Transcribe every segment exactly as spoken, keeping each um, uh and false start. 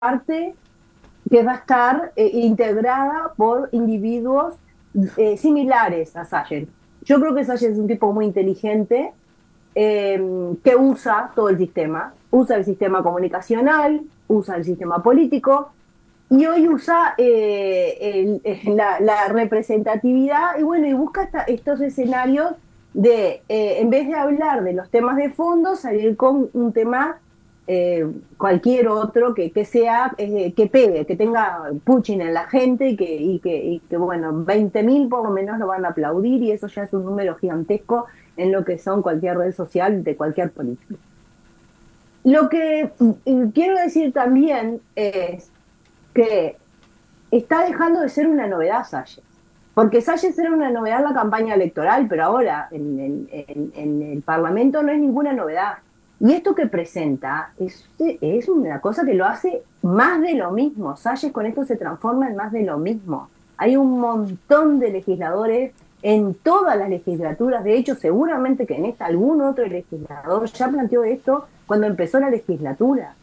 parte que va a estar eh, integrada por individuos eh, similares a Sayer. Yo creo que Sayer es un tipo muy inteligente, eh, que usa todo el sistema, usa el sistema comunicacional, usa el sistema político, y hoy usa eh, el, el, la, la, representatividad y bueno, y busca esta, estos escenarios de, eh, en vez de hablar de los temas de fondo, salir con un tema eh, cualquier otro que, que sea, eh, que pegue, que tenga pushing en la gente y que, y que, y que bueno, veinte mil por lo menos lo van a aplaudir y eso ya es un número gigantesco en lo que son cualquier red social de cualquier político. Lo que quiero decir también es que está dejando de ser una novedad Salles. Porque Salles era una novedad en la campaña electoral, pero ahora en, en, en, en el Parlamento no es ninguna novedad. Y esto que presenta es, es una cosa que lo hace más de lo mismo. Salles con esto se transforma en más de lo mismo. Hay un montón de legisladores en todas las legislaturas. De hecho, seguramente que en esta algún otro legislador ya planteó esto cuando empezó la legislatura.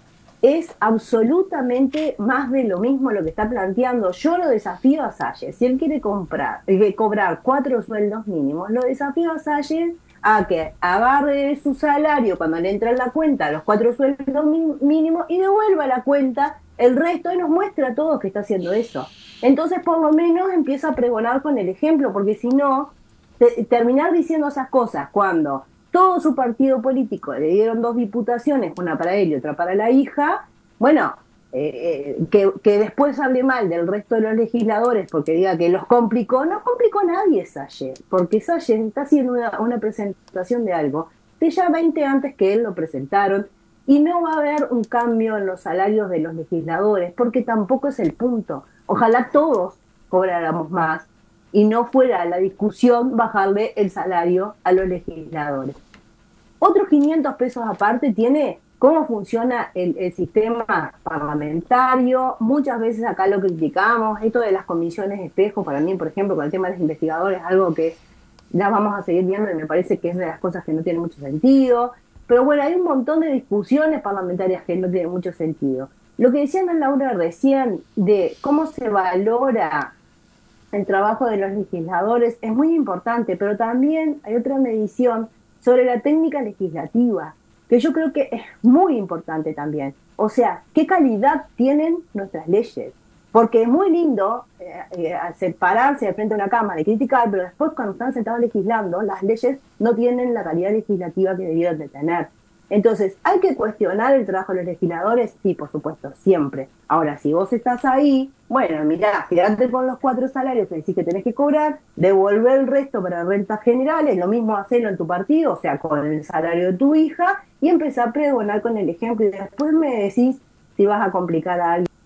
Es absolutamente más de lo mismo lo que está planteando. Yo lo desafío a Salles. Si él quiere comprar, eh, cobrar cuatro sueldos mínimos, lo desafío a Salles a que agarre su salario cuando le entra en la cuenta los cuatro sueldos mínimos y devuelva la cuenta el resto y nos muestra a todos que está haciendo eso. Entonces, por lo menos empieza a pregonar con el ejemplo, porque si no, te, terminar diciendo esas cosas cuando todo su partido político le dieron dos diputaciones, una para él y otra para la hija, bueno, eh, que, que después hable mal del resto de los legisladores porque diga que los complicó, no complicó a nadie Salles, porque Salles está haciendo una, una presentación de algo de ya veinte antes que él lo presentaron, y no va a haber un cambio en los salarios de los legisladores, porque tampoco es el punto. Ojalá todos cobráramos más y no fuera la discusión bajarle el salario a los legisladores. Otros quinientos pesos aparte tiene cómo funciona el, el sistema parlamentario. Muchas veces acá lo criticamos, esto de las comisiones espejo, para mí, por ejemplo, con el tema de los investigadores, algo que ya vamos a seguir viendo y me parece que es de las cosas que no tienen mucho sentido. Pero bueno, hay un montón de discusiones parlamentarias que no tienen mucho sentido. Lo que decía Ana Laura recién de cómo se valora el trabajo de los legisladores es muy importante, pero también hay otra medición sobre la técnica legislativa, que yo creo que es muy importante también. O sea, ¿qué calidad tienen nuestras leyes? Porque es muy lindo eh, eh, separarse de frente a una cámara y criticar, pero después cuando están sentados legislando, las leyes no tienen la calidad legislativa que debieran de tener. Entonces, ¿hay que cuestionar el trabajo de los legisladores? Sí, por supuesto, siempre. Ahora, si vos estás ahí, bueno, mirá, quedate con los cuatro salarios que decís que tenés que cobrar, devolver el resto para rentas generales, lo mismo hacerlo en tu partido, o sea, con el salario de tu hija, y empezar a pregonar con el ejemplo, y después me decís si vas a complicar a alguien.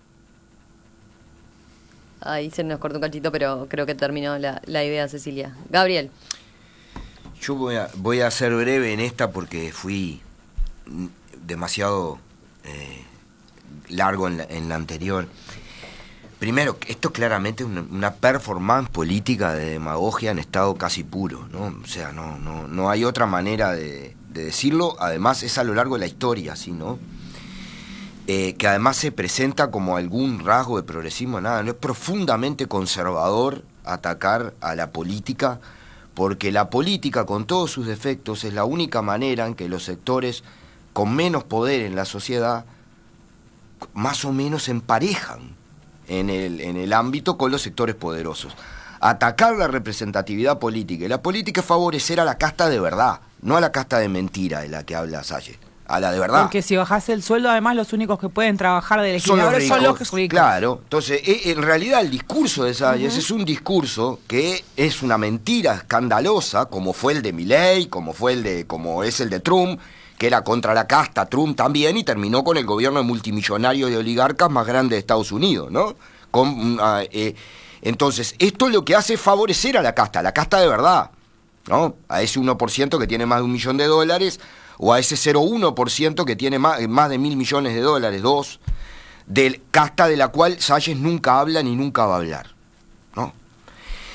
Ahí se nos cortó un cachito, pero creo que terminó la, la idea, Cecilia. Gabriel. Yo voy a, voy a ser breve en esta porque fui demasiado eh, largo en la, en la anterior. Primero, esto claramente es una, una performance política de demagogia en estado casi puro, ¿no? O sea, no, no, no hay otra manera de, de decirlo. Además, es a lo largo de la historia, ¿sí, no? Eh, que además se presenta como algún rasgo de progresismo, nada, no, es profundamente conservador atacar a la política, porque la política, con todos sus defectos, es la única manera en que los sectores con menos poder en la sociedad más o menos se emparejan en el, en el ámbito con los sectores poderosos. Atacar la representatividad política, y la política es favorecer a la casta de verdad, no a la casta de mentira de la que habla Salles. A la de verdad. Porque si bajás el sueldo, además los únicos que pueden trabajar de legisladores son los ricos. Claro, entonces en realidad el discurso de Salles uh-huh. es un discurso que es una mentira escandalosa, como fue el de Milei, como fue el de, como es el de Trump, que era contra la casta, Trump también, y terminó con el gobierno de multimillonarios y oligarcas más grande de Estados Unidos, ¿no? Con, uh, eh, entonces, esto lo que hace es favorecer a la casta, la casta de verdad, ¿no? A ese uno por ciento que tiene más de un millón de dólares, o a ese cero coma uno por ciento que tiene más, más de mil millones de dólares, dos, de casta de la cual Salles nunca habla ni nunca va a hablar, ¿no?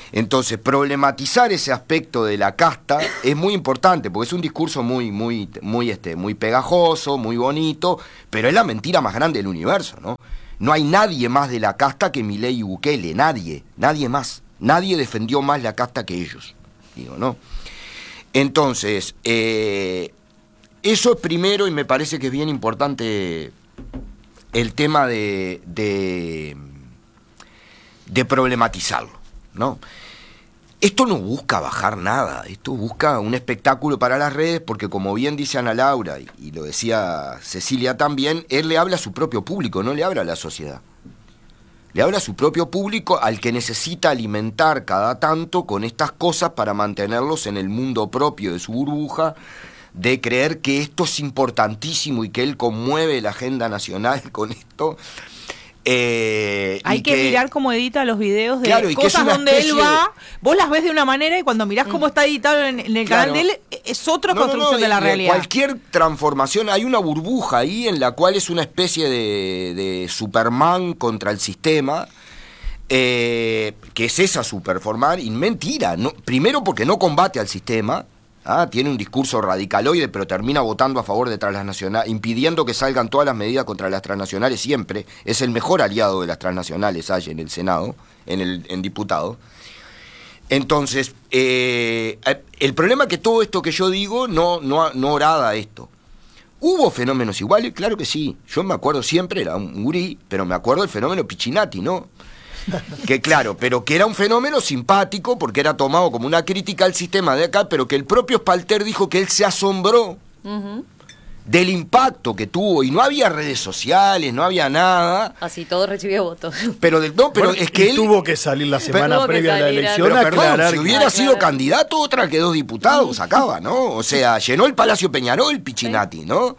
Entonces, problematizar ese aspecto de la casta es muy importante, porque es un discurso muy, muy, muy, este, muy pegajoso, muy bonito, pero es la mentira más grande del universo, ¿no? No hay nadie más de la casta que Milei y Bukele, nadie, nadie más. Nadie defendió más la casta que ellos, digo, ¿no? Entonces, eh, eso es primero, y me parece que es bien importante el tema de, de, de problematizarlo, ¿no? Esto no busca bajar nada, esto busca un espectáculo para las redes, porque como bien dice Ana Laura, y, y lo decía Cecilia también, él le habla a su propio público, no le habla a la sociedad. Le habla a su propio público, al que necesita alimentar cada tanto con estas cosas para mantenerlos en el mundo propio de su burbuja, de creer que esto es importantísimo y que él conmueve la agenda nacional con esto. Eh, Hay que, que mirar cómo edita los videos de claro, cosas donde él va, vos las ves de una manera y cuando mirás cómo está editado en, en el claro. canal de él, es otra no, construcción no, no, de la realidad. Cualquier transformación, hay una burbuja ahí en la cual es una especie de, de Superman contra el sistema, eh, que es esa Superformar, y mentira, no, primero porque no combate al sistema. Ah, tiene un discurso radicaloide, pero termina votando a favor de transnacionales, impidiendo que salgan todas las medidas contra las transnacionales siempre. Es el mejor aliado de las transnacionales hay en el Senado, en el en diputado. Entonces, eh, el problema es que todo esto que yo digo no, no, no orada esto. ¿Hubo fenómenos iguales? Claro que sí. Yo me acuerdo siempre, era un gurí, pero me acuerdo del fenómeno Piccinatti, ¿no? Que claro, pero que era un fenómeno simpático porque era tomado como una crítica al sistema de acá, pero que el propio Spalter dijo que él se asombró uh-huh. del impacto que tuvo, y no había redes sociales, no había nada. Así todo recibió votos. Pero del no, pero bueno, es que él tuvo que salir la semana pero, previa a la elección pero, a perdón, aclarar. si hubiera que... sido claro. candidato, otra que dos diputados sacaba, ¿no? O sea, llenó el Palacio Peñarol Piccinatti, ¿no?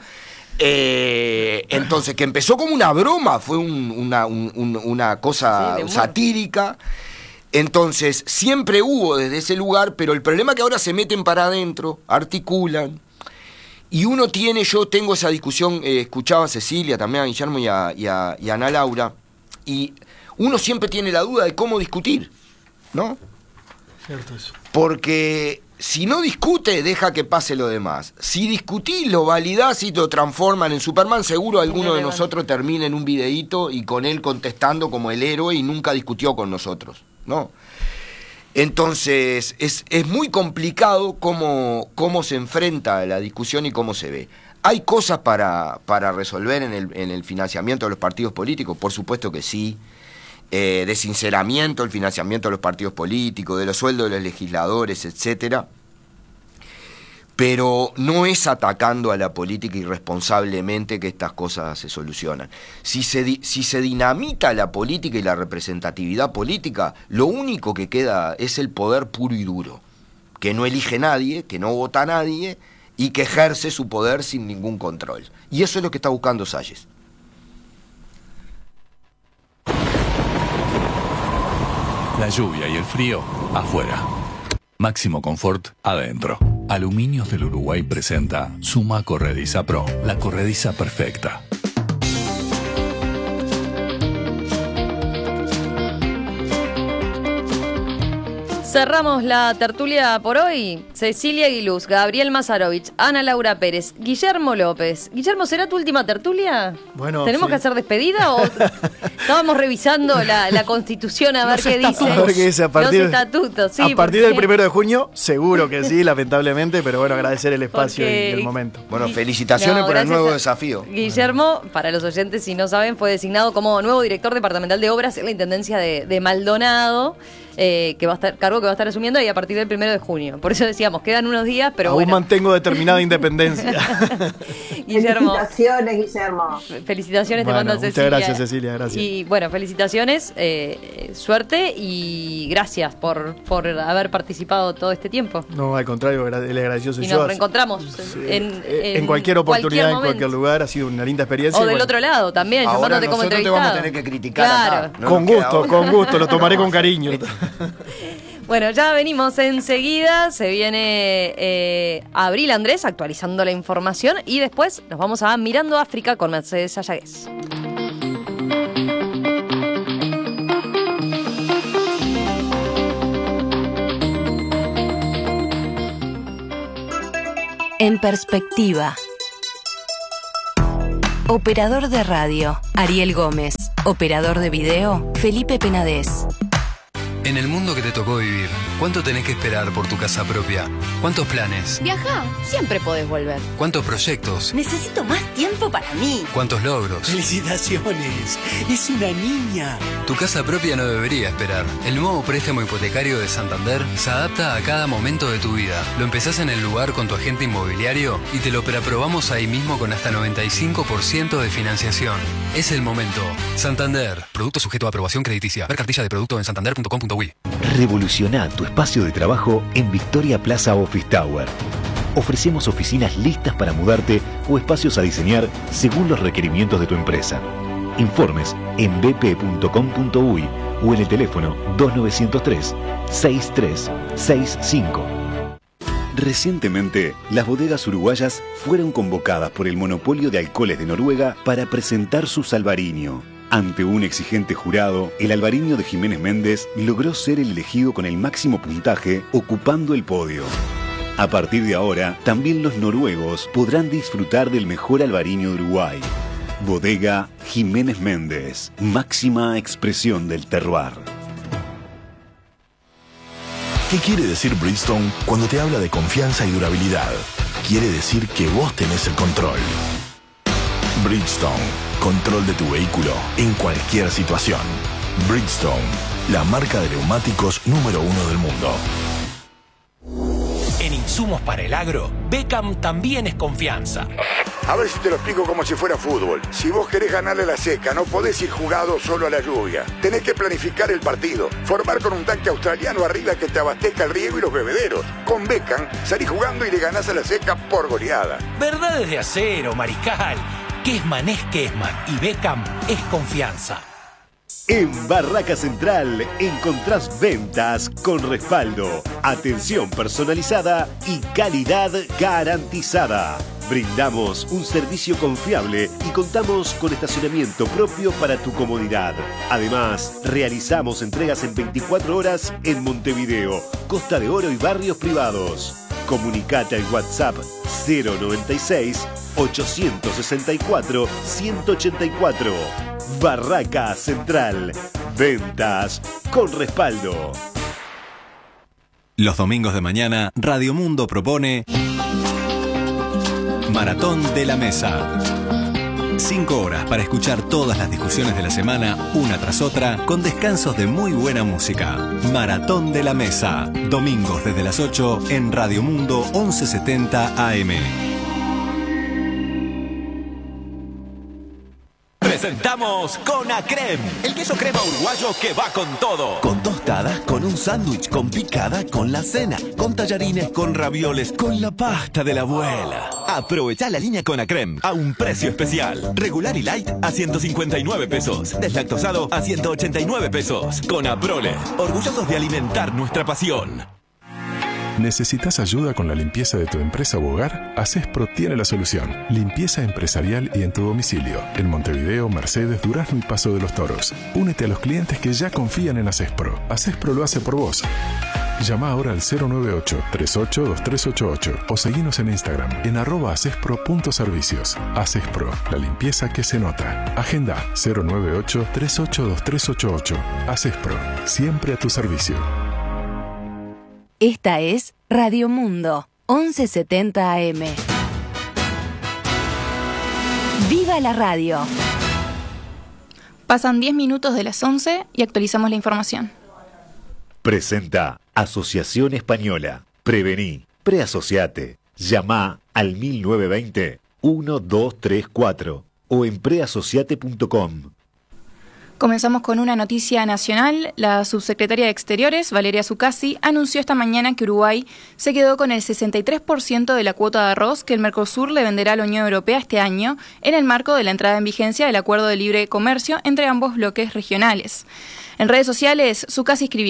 Eh, entonces, que empezó como una broma, fue un, una, un, un, una cosa sí, satírica. Entonces, siempre hubo desde ese lugar, pero el problema es que ahora se meten para adentro, articulan, y uno tiene, yo tengo esa discusión, eh, escuchaba a Cecilia, también a Guillermo y a, y, a, y a Ana Laura, y uno siempre tiene la duda de cómo discutir, ¿no? Cierto eso. Porque si no discute, deja que pase lo demás. Si discutís, lo validás y lo transforman en Superman, seguro alguno de nosotros termine en un videíto y con él contestando como el héroe y nunca discutió con nosotros, ¿no? Entonces, es, es muy complicado cómo, cómo se enfrenta la discusión y cómo se ve. ¿Hay cosas para, para resolver en el, en el financiamiento de los partidos políticos? Por supuesto que sí. Eh, de sinceramiento, el financiamiento de los partidos políticos, de los sueldos de los legisladores, etcétera. Pero no es atacando a la política irresponsablemente que estas cosas se solucionan. Si se, di- si se dinamita la política y la representatividad política, lo único que queda es el poder puro y duro, que no elige nadie, que no vota a nadie y que ejerce su poder sin ningún control. Y eso es lo que está buscando Salles. La lluvia y el frío, afuera. Máximo confort, adentro. Aluminios del Uruguay presenta Suma Corrediza Pro, la corrediza perfecta. Cerramos la tertulia por hoy. Cecilia Aguiluz, Gabriel Mazarovich, Ana Laura Pérez, Guillermo López. Guillermo, ¿será tu última tertulia? Bueno, ¿Tenemos sí. que hacer despedida o estábamos revisando la, la Constitución a ver Los qué dice? A ver qué dice a partir, Los estatutos, sí. a partir porque... del primero de junio, seguro que sí, lamentablemente, pero bueno, agradecer el espacio Porque... y el momento. Bueno, felicitaciones No, por el nuevo a... desafío. Guillermo, para los oyentes, si no saben, fue designado como nuevo director departamental de obras en la Intendencia de, de Maldonado. Eh, que va a estar, cargo que va a estar asumiendo ahí a partir del primero de junio. Por eso decíamos, quedan unos días, pero Aún bueno. mantengo determinada independencia. Guillermo. Felicitaciones, Guillermo. Felicitaciones Bueno, te manda muchas Cecilia. gracias, Cecilia, gracias. Y bueno, felicitaciones, eh, suerte y gracias por, por haber participado todo este tiempo. No, al contrario, el agradecido soy Y yo. nos reencontramos Sí. en, en, en cualquier oportunidad, cualquier en cualquier lugar, ha sido una linda experiencia. O y del bueno, otro lado también, Ahora llamándote como nosotros te entrevistado. vamos a tener que criticar claro. acá. No con nos queda gusto, otra. con gusto, lo tomaré con cariño. Bueno, ya venimos enseguida, se viene eh, Abril Andrés actualizando la información y después nos vamos a Mirando África con Mercedes Sayagués. En perspectiva. Operador de radio, Ariel Gómez. Operador de video, Felipe Penades. En el mundo que te tocó vivir, ¿cuánto tenés que esperar por tu casa propia? ¿Cuántos planes? Viajá, siempre podés volver. ¿Cuántos proyectos? Necesito más tiempo para mí. ¿Cuántos logros? ¡Felicitaciones! ¡Es una niña! Tu casa propia no debería esperar. El nuevo préstamo hipotecario de Santander se adapta a cada momento de tu vida. Lo empezás en el lugar con tu agente inmobiliario y te lo preaprobamos ahí mismo con hasta noventa y cinco por ciento de financiación. Es el momento. Santander. Producto sujeto a aprobación crediticia. Ver cartilla de producto en santander punto com punto uy. Revoluciona tu espacio de trabajo en Victoria Plaza Office Tower. Ofrecemos oficinas listas para mudarte o espacios a diseñar según los requerimientos de tu empresa. Informes en b p punto com punto uy o en el teléfono dos nueve cero tres, seis tres seis cinco. Recientemente, las bodegas uruguayas fueron convocadas por el monopolio de alcoholes de Noruega para presentar su Salvarinho. Ante un exigente jurado, el Alvarinho de Jiménez Méndez logró ser el elegido con el máximo puntaje, ocupando el podio. A partir de ahora, también los noruegos podrán disfrutar del mejor Alvarinho de Uruguay. Bodega Jiménez Méndez, máxima expresión del terroir. ¿Qué quiere decir Bridgestone cuando te habla de confianza y durabilidad? Quiere decir que vos tenés el control. Bridgestone, control de tu vehículo en cualquier situación. Bridgestone, la marca de neumáticos número uno del mundo. En insumos para el agro, Beckham también es confianza. A ver si te lo explico como si fuera fútbol. Si vos querés ganarle a la seca, no podés ir jugado solo a la lluvia. Tenés que planificar el partido, formar con un tanque australiano arriba que te abastezca el riego y los bebederos. Con Beckham, salís jugando y le ganás a la seca por goleada. Verdades de acero, Mariscal. Kesman es Kesman y Beckham es confianza. En Barraca Central encontrás ventas con respaldo, atención personalizada y calidad garantizada. Brindamos un servicio confiable y contamos con estacionamiento propio para tu comodidad. Además, realizamos entregas en veinticuatro horas en Montevideo, Costa de Oro y barrios privados. Comunicate al WhatsApp cero noventa y seis, ochocientos sesenta y cuatro, ciento ochenta y cuatro. Barraca Central. Ventas con respaldo. Los domingos de mañana, Radio Mundo propone Maratón de la Mesa. Cinco horas para escuchar todas las discusiones de la semana, una tras otra, con descansos de muy buena música. Maratón de la Mesa. Domingos desde las ocho en Radio Mundo once setenta A M. Presentamos Conacrem, el queso crema uruguayo que va con todo. Con tostadas, con un sándwich, con picada, con la cena, con tallarines, con ravioles, con la pasta de la abuela. Aprovechá la línea Conacrem a un precio especial. Regular y light a ciento cincuenta y nueve pesos. Deslactosado a ciento ochenta y nueve pesos. Conaprole, orgullosos de alimentar nuestra pasión. ¿Necesitas ayuda con la limpieza de tu empresa u hogar? Acespro tiene la solución. Limpieza empresarial y en tu domicilio. En Montevideo, Mercedes, Durazno y Paso de los Toros. Únete a los clientes que ya confían en Acespro. Acespro lo hace por vos. Llama ahora al cero nueve ocho, tres ocho, dos tres ocho ocho o seguinos en Instagram en arroba acespro punto servicios. Acespro, la limpieza que se nota. Agenda cero nueve ocho, tres ocho, dos tres ocho ocho. Acespro, siempre a tu servicio. Esta es Radio Mundo, once setenta A M. ¡Viva la radio! Pasan diez minutos de las once y actualizamos la información. Presenta Asociación Española. Prevení, preasociate. Llama al mil novecientos veinte, uno dos tres cuatro o en preasociate punto com. Comenzamos con una noticia nacional. La subsecretaria de Exteriores, Valeria Zuccasi, anunció esta mañana que Uruguay se quedó con el sesenta y tres por ciento de la cuota de arroz que el Mercosur le venderá a la Unión Europea este año en el marco de la entrada en vigencia del Acuerdo de Libre Comercio entre ambos bloques regionales. En redes sociales, Zuccasi escribió: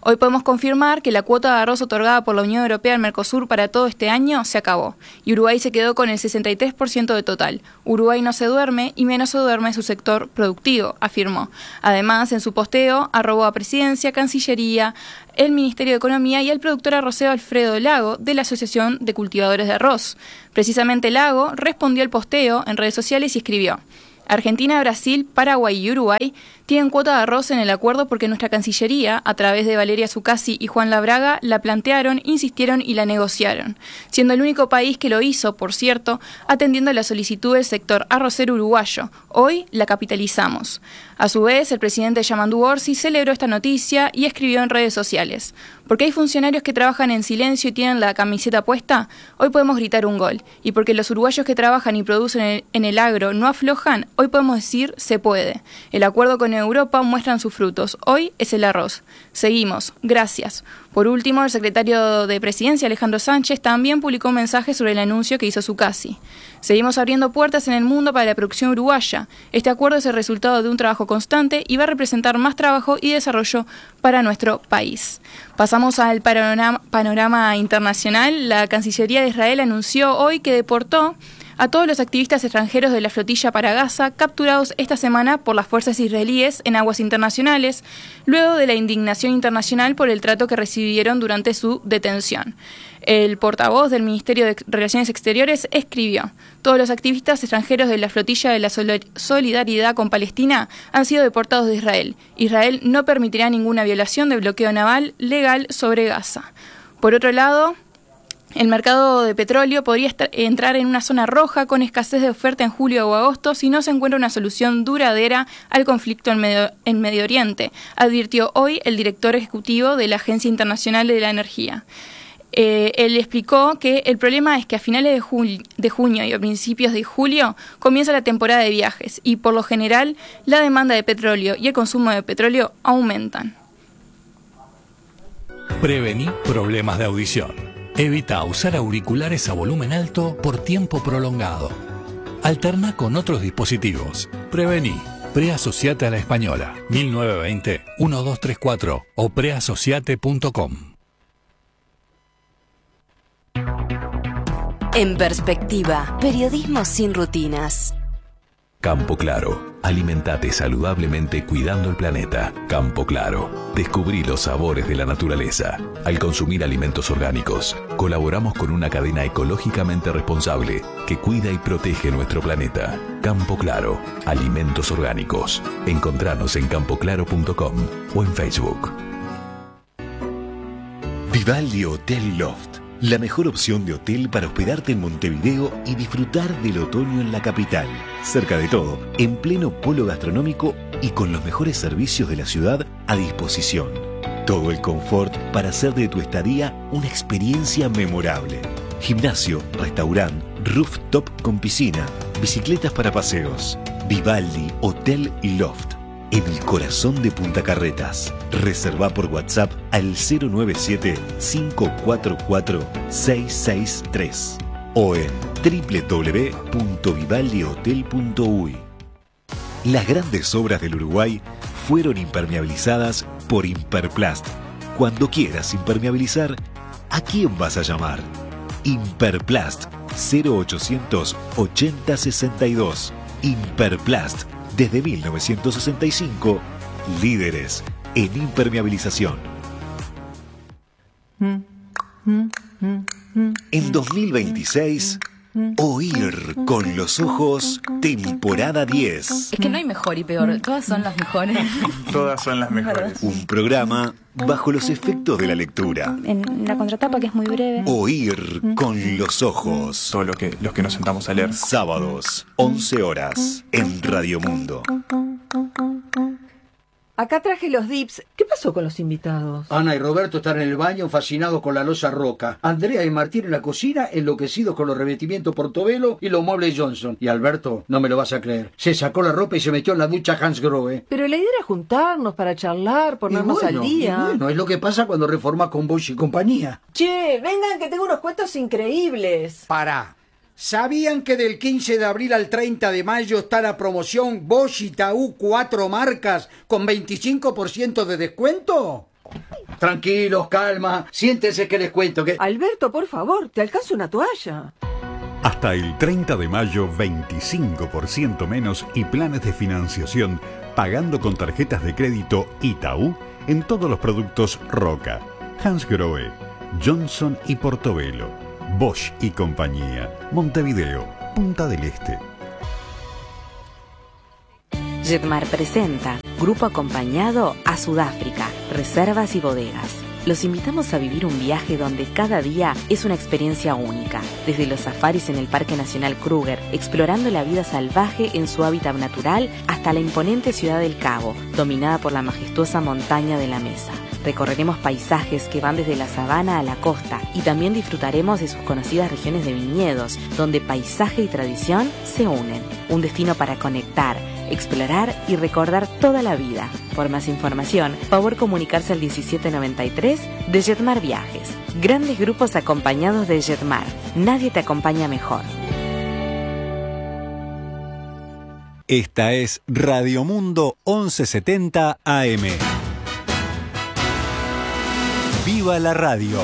Hoy podemos confirmar que la cuota de arroz otorgada por la Unión Europea al Mercosur para todo este año se acabó y Uruguay se quedó con el sesenta y tres por ciento de total. Uruguay no se duerme y menos se duerme su sector productivo, afirmó. Además, en su posteo, arrobó a Presidencia, Cancillería, el Ministerio de Economía y al productor arrocero Alfredo Lago de la Asociación de Cultivadores de Arroz. Precisamente Lago respondió al posteo en redes sociales y escribió: Argentina, Brasil, Paraguay y Uruguay tienen cuota de arroz en el acuerdo porque nuestra Cancillería, a través de Valeria Zuccasi y Juan Labraga, la plantearon, insistieron y la negociaron, siendo el único país que lo hizo, por cierto, atendiendo la solicitud del sector arrocero uruguayo. Hoy la capitalizamos. A su vez, el presidente Yamandu Orsi celebró esta noticia y escribió en redes sociales: porque hay funcionarios que trabajan en silencio y tienen la camiseta puesta, hoy podemos gritar un gol. Y porque los uruguayos que trabajan y producen en el, en el agro no aflojan, hoy podemos decir se puede. El acuerdo con Europa muestran sus frutos. Hoy es el arroz. Seguimos. Gracias. Por último, el secretario de Presidencia, Alejandro Sánchez, también publicó un mensaje sobre el anuncio que hizo Zuccasi. Seguimos abriendo puertas en el mundo para la producción uruguaya. Este acuerdo es el resultado de un trabajo constante y va a representar más trabajo y desarrollo para nuestro país. Pasamos al panorama, panorama internacional. La Cancillería de Israel anunció hoy que deportó a todos los activistas extranjeros de la flotilla para Gaza capturados esta semana por las fuerzas israelíes en aguas internacionales, luego de la indignación internacional por el trato que recibieron durante su detención. El portavoz del Ministerio de Relaciones Exteriores escribió: todos los activistas extranjeros de la flotilla de la solidaridad con Palestina han sido deportados de Israel. Israel no permitirá ninguna violación del bloqueo naval legal sobre Gaza. Por otro lado, el mercado de petróleo podría estar, entrar en una zona roja con escasez de oferta en julio o agosto si no se encuentra una solución duradera al conflicto en Medio, en Medio Oriente, advirtió hoy el director ejecutivo de la Agencia Internacional de la Energía. Eh, él explicó que el problema es que a finales de, jul- de junio y a principios de julio comienza la temporada de viajes y por lo general la demanda de petróleo y el consumo de petróleo aumentan. Prevení problemas de audición. Evita usar auriculares a volumen alto por tiempo prolongado. Alterna con otros dispositivos. Prevení. Preasociate a la Española. mil novecientos veinte, doce treinta y cuatro o preasociate punto com. En perspectiva, periodismo sin rutinas. Campo Claro. Alimentate saludablemente cuidando el planeta. Campo Claro. Descubrí los sabores de la naturaleza. Al consumir alimentos orgánicos, colaboramos con una cadena ecológicamente responsable que cuida y protege nuestro planeta. Campo Claro. Alimentos orgánicos. Encontranos en campo claro punto com o en Facebook. Vivaldi Hotel Loft. La mejor opción de hotel para hospedarte en Montevideo y disfrutar del otoño en la capital. Cerca de todo, en pleno polo gastronómico y con los mejores servicios de la ciudad a disposición. Todo el confort para hacer de tu estadía una experiencia memorable. Gimnasio, restaurante, rooftop con piscina, bicicletas para paseos. Vivaldi Hotel Loft. En el corazón de Punta Carretas. Reserva por WhatsApp al cero nueve siete, cinco cuatro cuatro, seis seis tres o en doble u doble u doble u punto vivaldi hotel punto uy. Las grandes obras del Uruguay fueron impermeabilizadas por Imperplast. Cuando quieras impermeabilizar, ¿a quién vas a llamar? Imperplast cero ochocientos ochenta sesenta y dos. Imperplast. Desde mil novecientos sesenta y cinco, líderes en impermeabilización. En dos mil veintiséis, Oír con los ojos, temporada diez. Es que no hay mejor y peor, todas son las mejores. Todas son las mejores. Un programa bajo los efectos de la lectura. En la contratapa, que es muy breve. Oír con los ojos. Todo lo que, los que nos sentamos a leer. Sábados, once horas, en Radio Mundo. Acá traje los dips. ¿Qué pasó con los invitados? Ana y Roberto están en el baño fascinados con la loza Roca. Andrea y Martín en la cocina enloquecidos con los revestimientos Portobello y los muebles Johnson. Y Alberto, no me lo vas a creer, se sacó la ropa y se metió en la ducha Hans Grohe. Pero la idea era juntarnos para charlar, ponernos y bueno, al día. Y bueno, es lo que pasa cuando reformas con Bosch y compañía. Che, vengan que tengo unos cuentos increíbles. Pará. ¿Sabían que del quince de abril al treinta de mayo está la promoción Bosch y Taú cuatro marcas con veinticinco por ciento de descuento? tranquilos, calma, siéntense que les cuento que... Alberto, por favor, te alcanzo una toalla. Hasta el treinta de mayo, veinticinco por ciento menos y planes de financiación pagando con tarjetas de crédito Itaú en todos los productos Roca, Hansgrohe, Johnson y Portobello, Bosch y compañía, Montevideo, Punta del Este. Jetmar presenta Grupo Acompañado a Sudáfrica, Reservas y Bodegas. Los invitamos a vivir un viaje donde cada día es una experiencia única. Desde los safaris en el Parque Nacional Kruger, explorando la vida salvaje en su hábitat natural, hasta la imponente ciudad del Cabo, dominada por la majestuosa montaña de la Mesa. Recorreremos paisajes que van desde la sabana a la costa y también disfrutaremos de sus conocidas regiones de viñedos, donde paisaje y tradición se unen. Un destino para conectar, explorar y recordar toda la vida. Por más información, favor comunicarse al diecisiete noventa y tres de Jetmar Viajes. Grandes grupos acompañados de Jetmar. Nadie te acompaña mejor. Esta es Radio Mundo once setenta A M. ¡Viva la radio!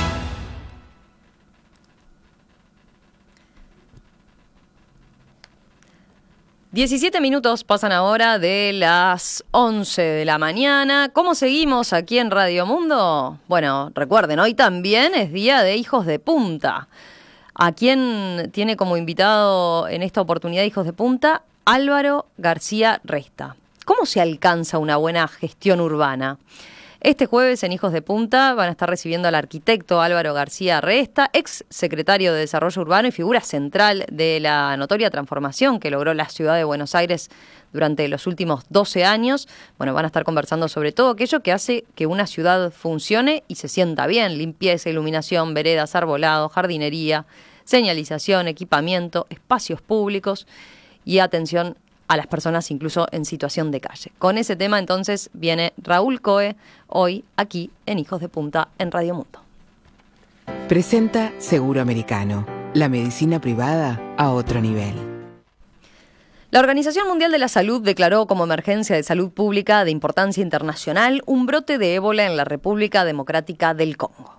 diecisiete minutos pasan ahora de las once de la mañana. ¿Cómo seguimos aquí en Radio Mundo? Bueno, recuerden, hoy también es día de Hijos de Punta. ¿A quién tiene como invitado en esta oportunidad Hijos de Punta? Álvaro García Resta. ¿Cómo se alcanza una buena gestión urbana? Este jueves en Hijos de Punta van a estar recibiendo al arquitecto Álvaro García Resta, ex secretario de Desarrollo Urbano y figura central de la notoria transformación que logró la ciudad de Buenos Aires durante los últimos doce años. Bueno, van a estar conversando sobre todo aquello que hace que una ciudad funcione y se sienta bien: limpieza, iluminación, veredas, arbolado, jardinería, señalización, equipamiento, espacios públicos y atención a las personas incluso en situación de calle. Con ese tema entonces viene Raúl Coe hoy aquí en Hijos de Punta en Radio Mundo. Presenta Seguro Americano, la medicina privada a otro nivel. La Organización Mundial de la Salud declaró como emergencia de salud pública de importancia internacional un brote de ébola en la República Democrática del Congo.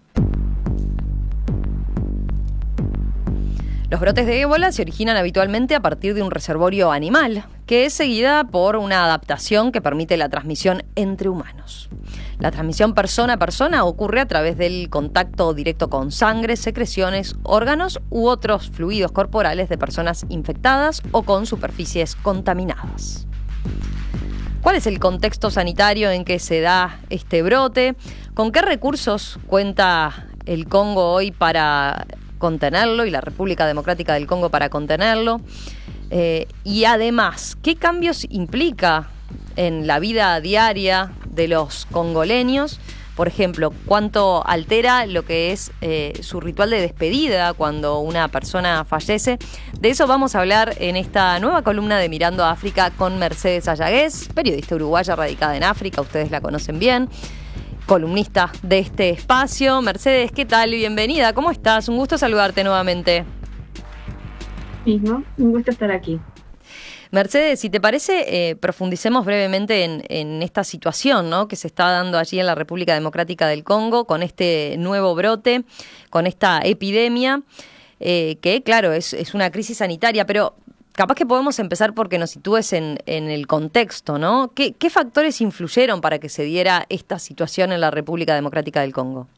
Los brotes de ébola se originan habitualmente a partir de un reservorio animal, que es seguida por una adaptación que permite la transmisión entre humanos. La transmisión persona a persona ocurre a través del contacto directo con sangre, secreciones, órganos u otros fluidos corporales de personas infectadas o con superficies contaminadas. ¿Cuál es el contexto sanitario en que se da este brote? ¿Con qué recursos cuenta el Congo hoy para contenerlo y la República Democrática del Congo para contenerlo? Eh, y además, ¿qué cambios implica en la vida diaria de los congoleños? Por ejemplo, ¿cuánto altera lo que es eh, su ritual de despedida cuando una persona fallece? De eso vamos a hablar en esta nueva columna de Mirando a África con Mercedes Ayagués, periodista uruguaya radicada en África, ustedes la conocen bien, columnista de este espacio. Mercedes, ¿qué tal? Bienvenida, ¿cómo estás? Un gusto saludarte nuevamente. Mismo, un gusto estar aquí. Mercedes, si te parece, eh, profundicemos brevemente en, en esta situación, ¿no?, que se está dando allí en la República Democrática del Congo con este nuevo brote, con esta epidemia, eh, que claro, es, es una crisis sanitaria, pero capaz que podemos empezar porque nos sitúes en, en el contexto, ¿no? ¿Qué, ¿Qué factores influyeron para que se diera esta situación en la República Democrática del Congo?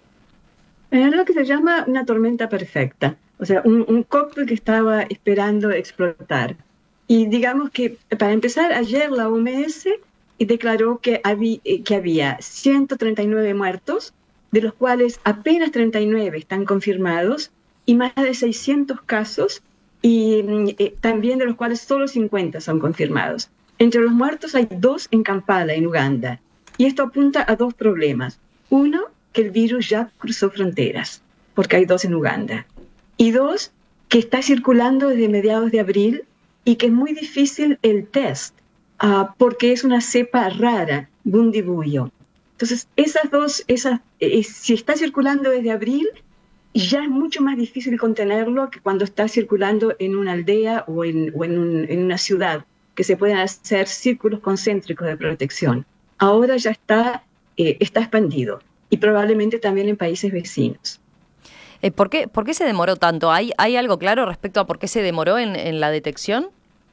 Es lo que se llama una tormenta perfecta, o sea, un, un cóctel que estaba esperando explotar. Y digamos que, para empezar, ayer la O M S declaró que había, que había ciento treinta y nueve muertos, de los cuales apenas treinta y nueve están confirmados, y más de seiscientos casos, y eh, también de los cuales solo cincuenta son confirmados. Entre los muertos hay dos en Kampala, en Uganda. Y esto apunta a dos problemas. Uno, que el virus ya cruzó fronteras, porque hay dos en Uganda. Y dos, que está circulando desde mediados de abril y que es muy difícil el test, uh, porque es una cepa rara, Bundibugyo. Entonces, esas dos, esas, eh, si está circulando desde abril, ya es mucho más difícil contenerlo que cuando está circulando en una aldea o en, o en, un, en una ciudad, que se pueden hacer círculos concéntricos de protección. Ahora ya está eh, está expandido y probablemente también en países vecinos. Eh, ¿por qué, ¿Por qué se demoró tanto? ¿Hay, hay algo claro respecto a por qué se demoró en, en la detección?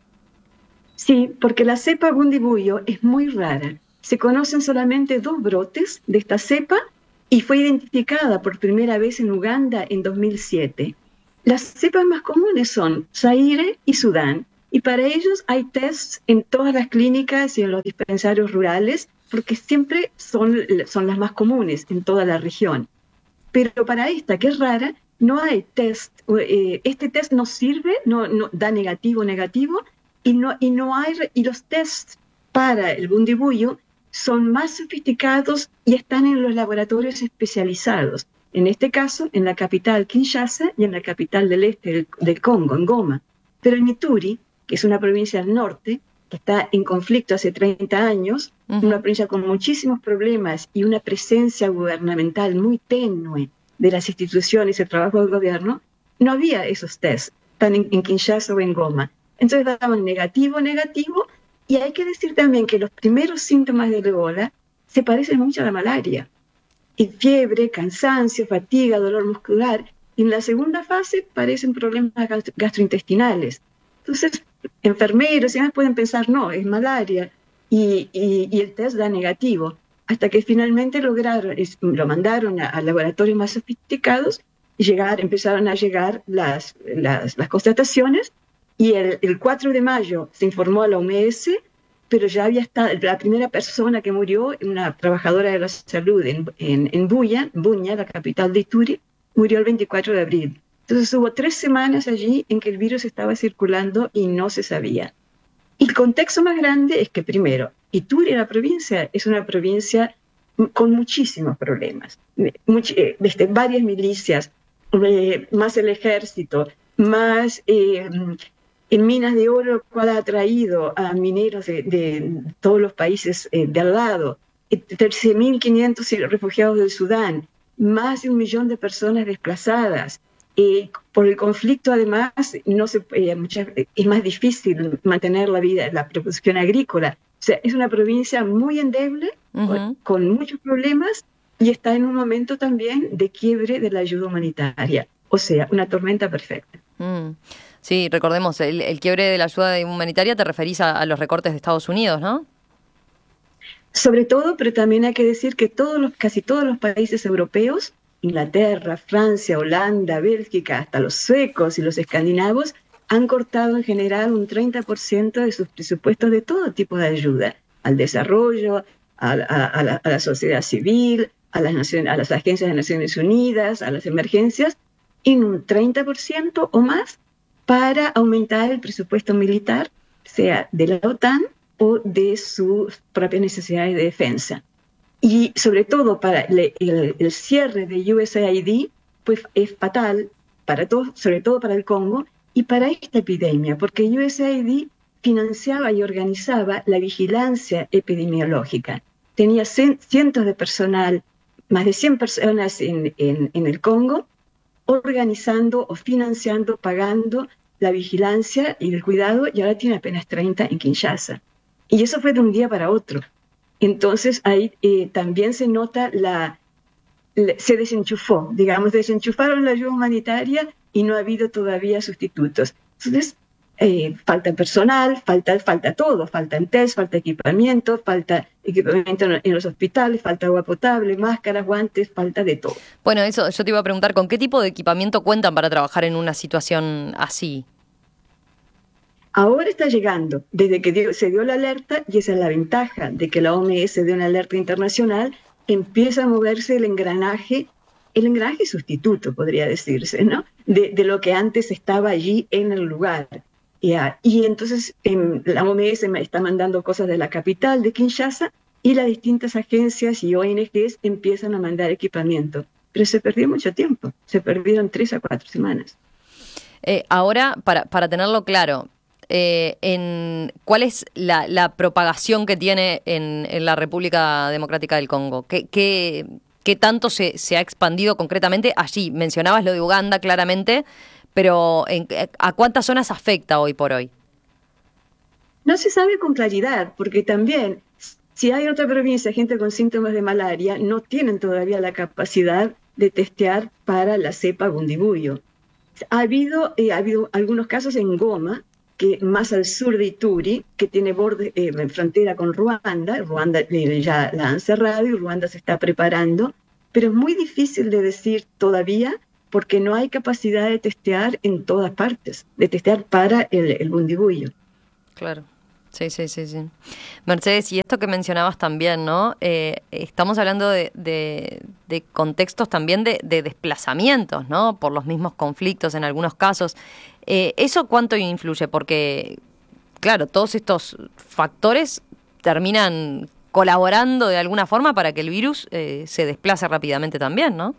Sí, porque la cepa Bundibugyo es muy rara. Se conocen solamente dos brotes de esta cepa y fue identificada por primera vez en Uganda en dos mil siete. Las cepas más comunes son Zaire y Sudán, y para ellos hay tests en todas las clínicas y en los dispensarios rurales, porque siempre son, son las más comunes en toda la región. Pero para esta, que es rara, no hay test. Eh, este test no sirve, no, no da negativo negativo, y no, y no hay, y los tests para el Bundibugyo son más sofisticados y están en los laboratorios especializados. En este caso, en la capital Kinshasa y en la capital del este del, del Congo, en Goma. Pero en Ituri, que es una provincia del norte, que está en conflicto hace treinta años, uh-huh. una provincia con muchísimos problemas y una presencia gubernamental muy tenue de las instituciones y el trabajo del gobierno, no había esos tests, tan en, en Kinshasa o en Goma. Entonces daban negativo, negativo, y hay que decir también que los primeros síntomas del ébola se parecen mucho a la malaria. Y fiebre, cansancio, fatiga, dolor muscular. Y en la segunda fase parecen problemas gastrointestinales. Entonces, enfermeros y demás pueden pensar, no, es malaria. Y, y, y el test da negativo. Hasta que finalmente lograron, es, lo mandaron a, a laboratorios más sofisticados y llegar, empezaron a llegar las, las, las constataciones. Y el, el cuatro de mayo se informó a la O M S, pero ya había estado, la primera persona que murió, una trabajadora de la salud en, en, en Buña, Buña, la capital de Ituri, murió el veinticuatro de abril. Entonces hubo tres semanas allí en que el virus estaba circulando y no se sabía. Y el contexto más grande es que, primero, Ituri, la provincia, es una provincia con muchísimos problemas. Much, eh, desde varias milicias, eh, más el ejército, más... Eh, en minas de oro, lo cual ha atraído a mineros de, de todos los países eh, de al lado, trece mil quinientos refugiados del Sudán, más de un millón de personas desplazadas. Eh, por el conflicto, además, no se, eh, muchas, es más difícil mantener la vida, la producción agrícola. O sea, es una provincia muy endeble, uh-huh. con, con muchos problemas, y está en un momento también de quiebre de la ayuda humanitaria. O sea, una tormenta perfecta. Mm. Sí, recordemos, el, el quiebre de la ayuda humanitaria te referís a, a los recortes de Estados Unidos, ¿no? Sobre todo, pero también hay que decir que todos los, casi todos los países europeos, Inglaterra, Francia, Holanda, Bélgica, hasta los suecos y los escandinavos, han cortado en general un treinta por ciento de sus presupuestos de todo tipo de ayuda, al desarrollo, a, a, a, la, a la sociedad civil, a las, naciones, a las agencias de Naciones Unidas, a las emergencias, en un treinta por ciento o más, para aumentar el presupuesto militar, sea de la OTAN o de sus propias necesidades de defensa. Y sobre todo para el, el, el cierre de U S A I D, pues es fatal, para todo, sobre todo para el Congo y para esta epidemia, porque U S A I D financiaba y organizaba la vigilancia epidemiológica. Tenía cientos de personal, más de cien personas en, en, en el Congo, organizando o financiando, pagando la vigilancia y el cuidado, y ahora tiene apenas treinta en Kinshasa. Y eso fue de un día para otro. Entonces ahí eh, también se nota la, la... se desenchufó, digamos, desenchufaron la ayuda humanitaria y no ha habido todavía sustitutos. Entonces eh, falta personal, falta, falta todo, faltan test, falta equipamiento, falta equipamiento en los hospitales, falta agua potable, máscaras, guantes, falta de todo. Bueno, eso yo te iba a preguntar, ¿con qué tipo de equipamiento cuentan para trabajar en una situación así? Ahora está llegando, desde que dio, se dio la alerta, y esa es la ventaja de que la O M S dé una alerta internacional, empieza a moverse el engranaje, el engranaje sustituto, podría decirse, ¿no? De, de lo que antes estaba allí en el lugar. Yeah. Y entonces eh, la O M S está mandando cosas de la capital, de Kinshasa, y las distintas agencias y O N Ges empiezan a mandar equipamiento. Pero se perdió mucho tiempo, se perdieron tres a cuatro semanas. Eh, ahora, para, para tenerlo claro, eh, en, ¿cuál es la, la propagación que tiene en, en la República Democrática del Congo? ¿Qué, qué, qué tanto se, se ha expandido concretamente allí? Mencionabas lo de Uganda claramente, pero en, ¿a cuántas zonas afecta hoy por hoy? No se sabe con claridad, porque también Si hay otra provincia, gente con síntomas de malaria, no tienen todavía la capacidad de testear para la cepa Bundibugyo. Ha habido, eh, ha habido algunos casos en Goma, que más al sur de Ituri, que tiene borde, eh, frontera con Ruanda. Ruanda eh, ya la han cerrado y Ruanda se está preparando, pero es muy difícil de decir todavía porque no hay capacidad de testear en todas partes, de testear para el, el Bundibugyo. Claro. Sí, sí, sí, sí. Mercedes, y esto que mencionabas también, ¿no? Eh, estamos hablando de, de, de contextos también de, de desplazamientos, ¿no? Por los mismos conflictos en algunos casos. Eh, ¿Eso cuánto influye? Porque, claro, todos estos factores terminan colaborando de alguna forma para que el virus eh, se desplace rápidamente también, ¿no?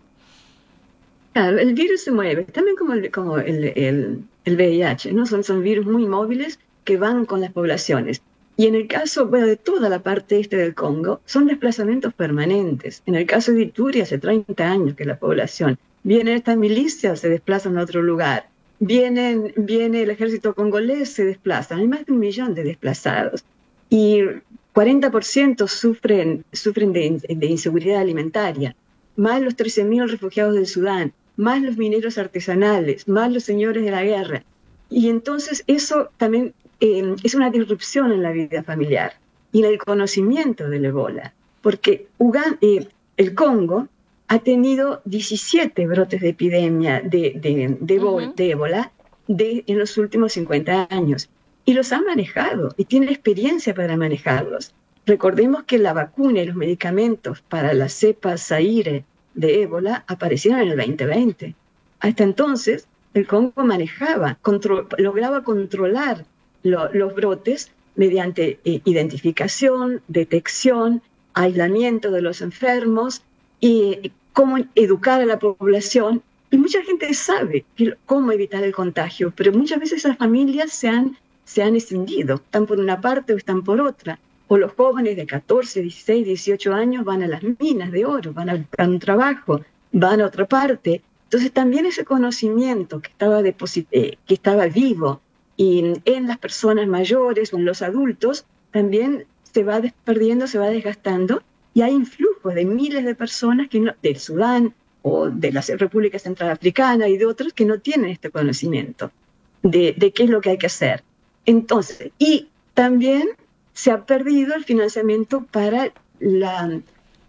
Claro, el virus se mueve, también como el, como el, el, el V I H, ¿no? Son, son virus muy móviles que van con las poblaciones. Y en el caso, bueno, de toda la parte este del Congo, son desplazamientos permanentes. En el caso de Ituri, hace treinta años que la población viene estas milicias, se desplazan a otro lugar. Vienen, viene el ejército congolés, se desplazan. Hay más de un millón de desplazados. Y cuarenta por ciento sufren, sufren de, de inseguridad alimentaria. Más los trece mil refugiados del Sudán, más los mineros artesanales, más los señores de la guerra. Y entonces eso también eh, es una disrupción en la vida familiar y en el conocimiento del ébola, porque Uganda, eh, el Congo ha tenido diecisiete brotes de epidemia de, de, de, uh-huh. de ébola de, en los últimos cincuenta años, y los ha manejado y tiene experiencia para manejarlos. Recordemos que la vacuna y los medicamentos para la cepa Zaire de ébola aparecieron en el veinte veinte. Hasta entonces, el Congo manejaba, control, lograba controlar lo, los brotes mediante eh, identificación, detección, aislamiento de los enfermos y eh, cómo educar a la población. Y mucha gente sabe cómo evitar el contagio, pero muchas veces esas familias se han, se han escindido, están por una parte o están por otra. O los jóvenes de catorce, dieciséis, dieciocho años van a las minas de oro, van a buscar un trabajo, van a otra parte. Entonces también ese conocimiento que estaba, deposit- eh, que estaba vivo y en las personas mayores o en los adultos también se va perdiendo, se va desgastando, y hay influjos de miles de personas que no, del Sudán o de la República Central Africana y de otros que no tienen este conocimiento de, de qué es lo que hay que hacer. Entonces, y también se ha perdido el financiamiento para la,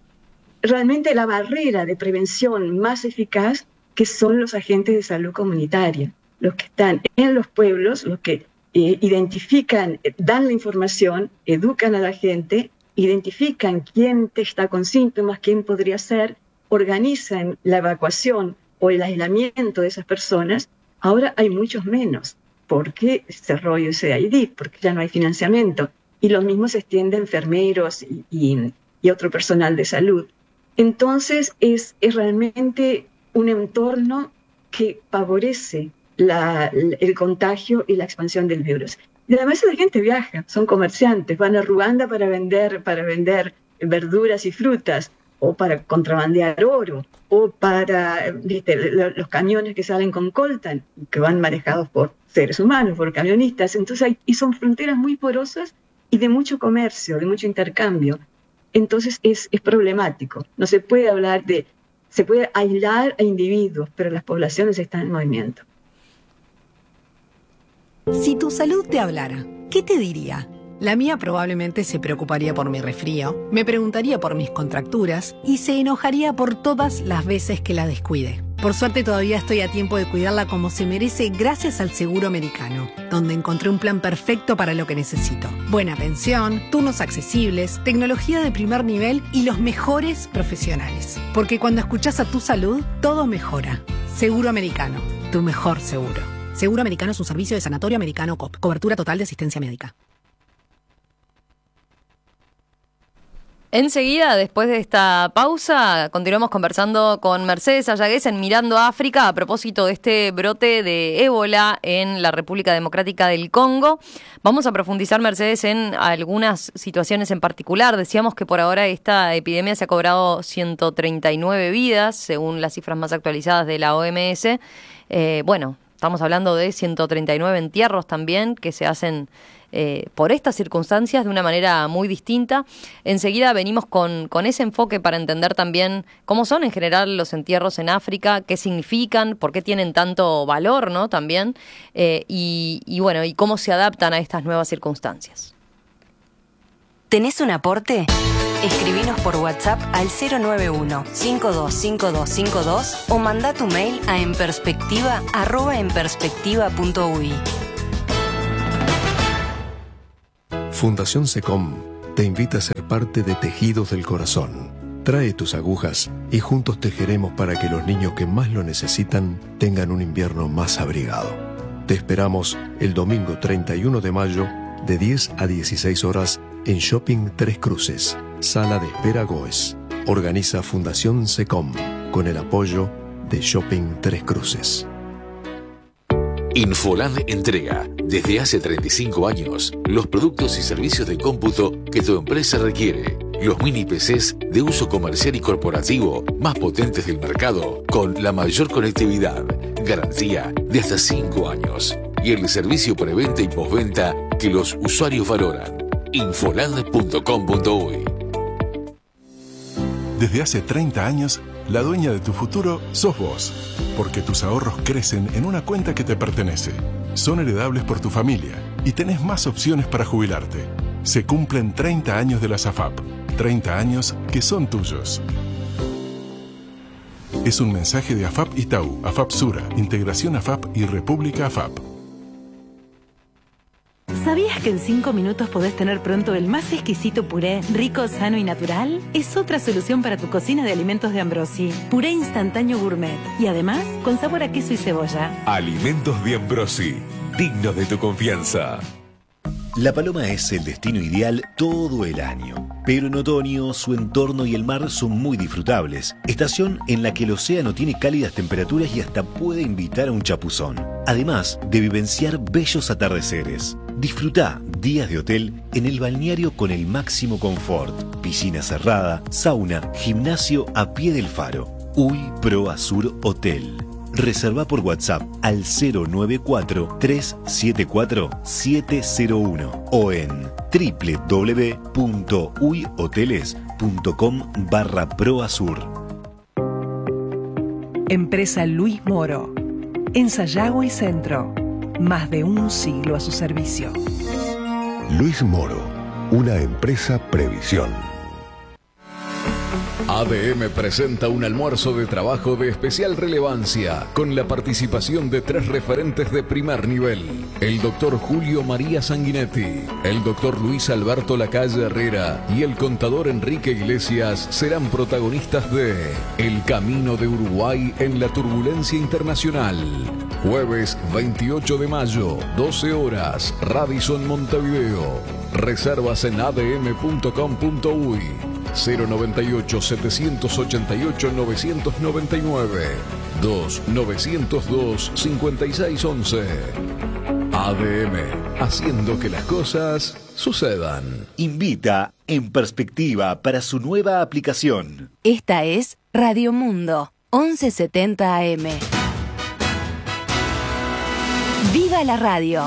realmente la barrera de prevención más eficaz, que son los agentes de salud comunitaria, los que están en los pueblos, los que eh, identifican, eh, dan la información, educan a la gente, identifican quién está con síntomas, quién podría ser, organizan la evacuación o el aislamiento de esas personas. Ahora hay muchos menos, porque cerró U S A I D, porque ya no hay financiamiento. Y lo mismo se extiende a enfermeros y, y, y otro personal de salud. Entonces es, es realmente un entorno que favorece la, el contagio y la expansión del virus. Y además la gente viaja, son comerciantes, van a Ruanda para vender, para vender verduras y frutas, o para contrabandear oro, o para, viste, los camiones que salen con coltan, que van manejados por seres humanos, por camionistas. Entonces hay, y son fronteras muy porosas y de mucho comercio, de mucho intercambio. Entonces es, es problemático. No se puede hablar de... Se puede aislar a individuos, pero las poblaciones están en movimiento. Si tu salud te hablara, ¿qué te diría? La mía probablemente se preocuparía por mi resfrío, me preguntaría por mis contracturas y se enojaría por todas las veces que la descuide. Por suerte todavía estoy a tiempo de cuidarla como se merece gracias al Seguro Americano, donde encontré un plan perfecto para lo que necesito. Buena pensión, turnos accesibles, tecnología de primer nivel y los mejores profesionales. Porque cuando escuchas a tu salud, todo mejora. Seguro Americano, tu mejor seguro. Seguro Americano es un servicio de Sanatorio Americano C O P. Cobertura total de asistencia médica. Enseguida, después de esta pausa, continuamos conversando con Mercedes Ayagués en Mirando África a propósito de este brote de ébola en la República Democrática del Congo. Vamos a profundizar, Mercedes, en algunas situaciones en particular. Decíamos que por ahora esta epidemia se ha cobrado ciento treinta y nueve vidas, según las cifras más actualizadas de la O M S. Eh, bueno, estamos hablando de ciento treinta y nueve entierros también que se hacen eh, por estas circunstancias de una manera muy distinta. Enseguida venimos con, con ese enfoque para entender también cómo son en general los entierros en África, qué significan, por qué tienen tanto valor, ¿no? También, eh, y, y bueno, y cómo se adaptan a estas nuevas circunstancias. ¿Tenés un aporte? Escribinos por WhatsApp al cero nueve uno, cinco dos cinco dos cinco dos o mandá tu mail a enperspectiva arroba enperspectiva punto uy. Fundación SECOM te invita a ser parte de Tejidos del Corazón. Trae tus agujas y juntos tejeremos para que los niños que más lo necesitan tengan un invierno más abrigado. Te esperamos el domingo treinta y uno de mayo de diez a dieciséis horas en Shopping Tres Cruces, Sala de Espera Goes. Organiza Fundación SECOM con el apoyo de Shopping Tres Cruces. Infoland entrega, desde hace treinta y cinco años, los productos y servicios de cómputo que tu empresa requiere. Los mini P Cs de uso comercial y corporativo más potentes del mercado, con la mayor conectividad, garantía de hasta cinco años y el servicio preventa y postventa que los usuarios valoran. Infoland punto com punto uy. Desde hace treinta años, la dueña de tu futuro sos vos, porque tus ahorros crecen en una cuenta que te pertenece. Son heredables por tu familia y tenés más opciones para jubilarte. Se cumplen treinta años de la SAFAP, treinta años que son tuyos. Es un mensaje de AFAP Itaú, AFAP Sura, Integración AFAP y República AFAP. ¿Sabías que en cinco minutos podés tener pronto el más exquisito puré, rico, sano y natural? Es otra solución para tu cocina de alimentos de Ambrosi. Puré instantáneo gourmet. Y además, con sabor a queso y cebolla. Alimentos de Ambrosi, dignos de tu confianza. La Paloma es el destino ideal todo el año, pero en otoño su entorno y el mar son muy disfrutables, estación en la que el océano tiene cálidas temperaturas y hasta puede invitar a un chapuzón, además de vivenciar bellos atardeceres. Disfruta días de hotel en el balneario con el máximo confort, piscina cerrada, sauna, gimnasio a pie del faro. Uy Pro Azur Hotel. Reserva por WhatsApp al cero nueve cuatro, tres siete cuatro, siete cero uno o en doble u doble u doble u punto uy hoteles punto com barra proazur. Empresa Luis Moro. En Sayago y Centro. Más de un siglo a su servicio. Luis Moro, una empresa Previsión. A D M presenta un almuerzo de trabajo de especial relevancia con la participación de tres referentes de primer nivel. El doctor Julio María Sanguinetti, el doctor Luis Alberto Lacalle Herrera y el contador Enrique Iglesias serán protagonistas de El Camino de Uruguay en la turbulencia internacional. Jueves veintiocho de mayo, doce horas, Radisson Montevideo. Reservas en a d m punto com punto uy. cero noventa y ocho, setecientos ochenta y ocho, novecientos noventa y nueve, dos novecientos dos, cincuenta y seis once. A D M, haciendo que las cosas sucedan. Invita En Perspectiva para su nueva aplicación. Esta es Radio Mundo, once setenta A M. ¡Viva la radio!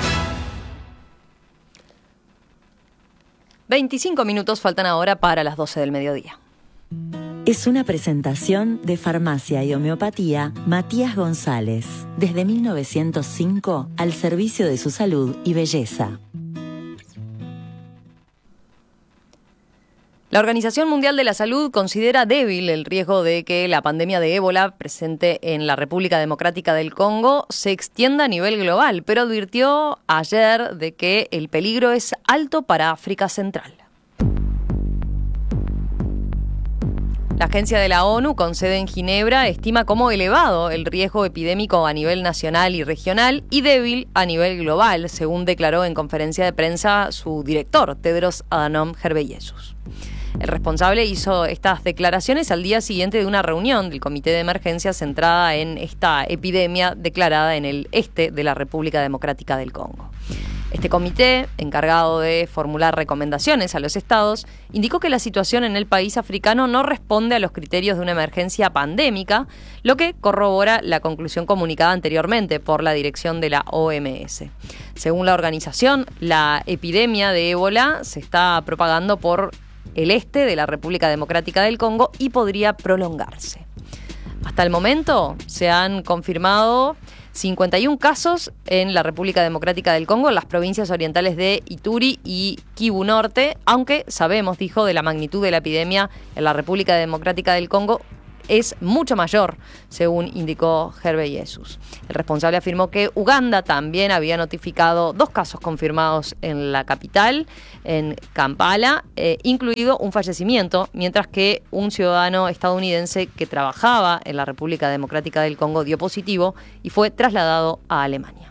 veinticinco minutos faltan ahora para las doce del mediodía. Es una presentación de Farmacia y Homeopatía Matías González. Desde mil novecientos cinco al servicio de su salud y belleza. La Organización Mundial de la Salud considera débil el riesgo de que la pandemia de ébola presente en la República Democrática del Congo se extienda a nivel global, pero advirtió ayer de que el peligro es alto para África Central. La agencia de la ONU con sede en Ginebra estima como elevado el riesgo epidémico a nivel nacional y regional y débil a nivel global, según declaró en conferencia de prensa su director, Tedros Adhanom Ghebreyesus. El responsable hizo estas declaraciones al día siguiente de una reunión del Comité de Emergencia centrada en esta epidemia declarada en el este de la República Democrática del Congo. Este comité, encargado de formular recomendaciones a los estados, indicó que la situación en el país africano no responde a los criterios de una emergencia pandémica, lo que corrobora la conclusión comunicada anteriormente por la dirección de la O M S. Según la organización, la epidemia de ébola se está propagando por el este de la República Democrática del Congo y podría prolongarse. Hasta el momento se han confirmado cincuenta y un casos en la República Democrática del Congo, en las provincias orientales de Ituri y Kivu Norte, aunque sabemos, dijo, de la magnitud de la epidemia en la República Democrática del Congo es mucho mayor, según indicó Ghebreyesus. El responsable afirmó que Uganda también había notificado dos casos confirmados en la capital, en Kampala, eh, incluido un fallecimiento, mientras que un ciudadano estadounidense que trabajaba en la República Democrática del Congo dio positivo y fue trasladado a Alemania.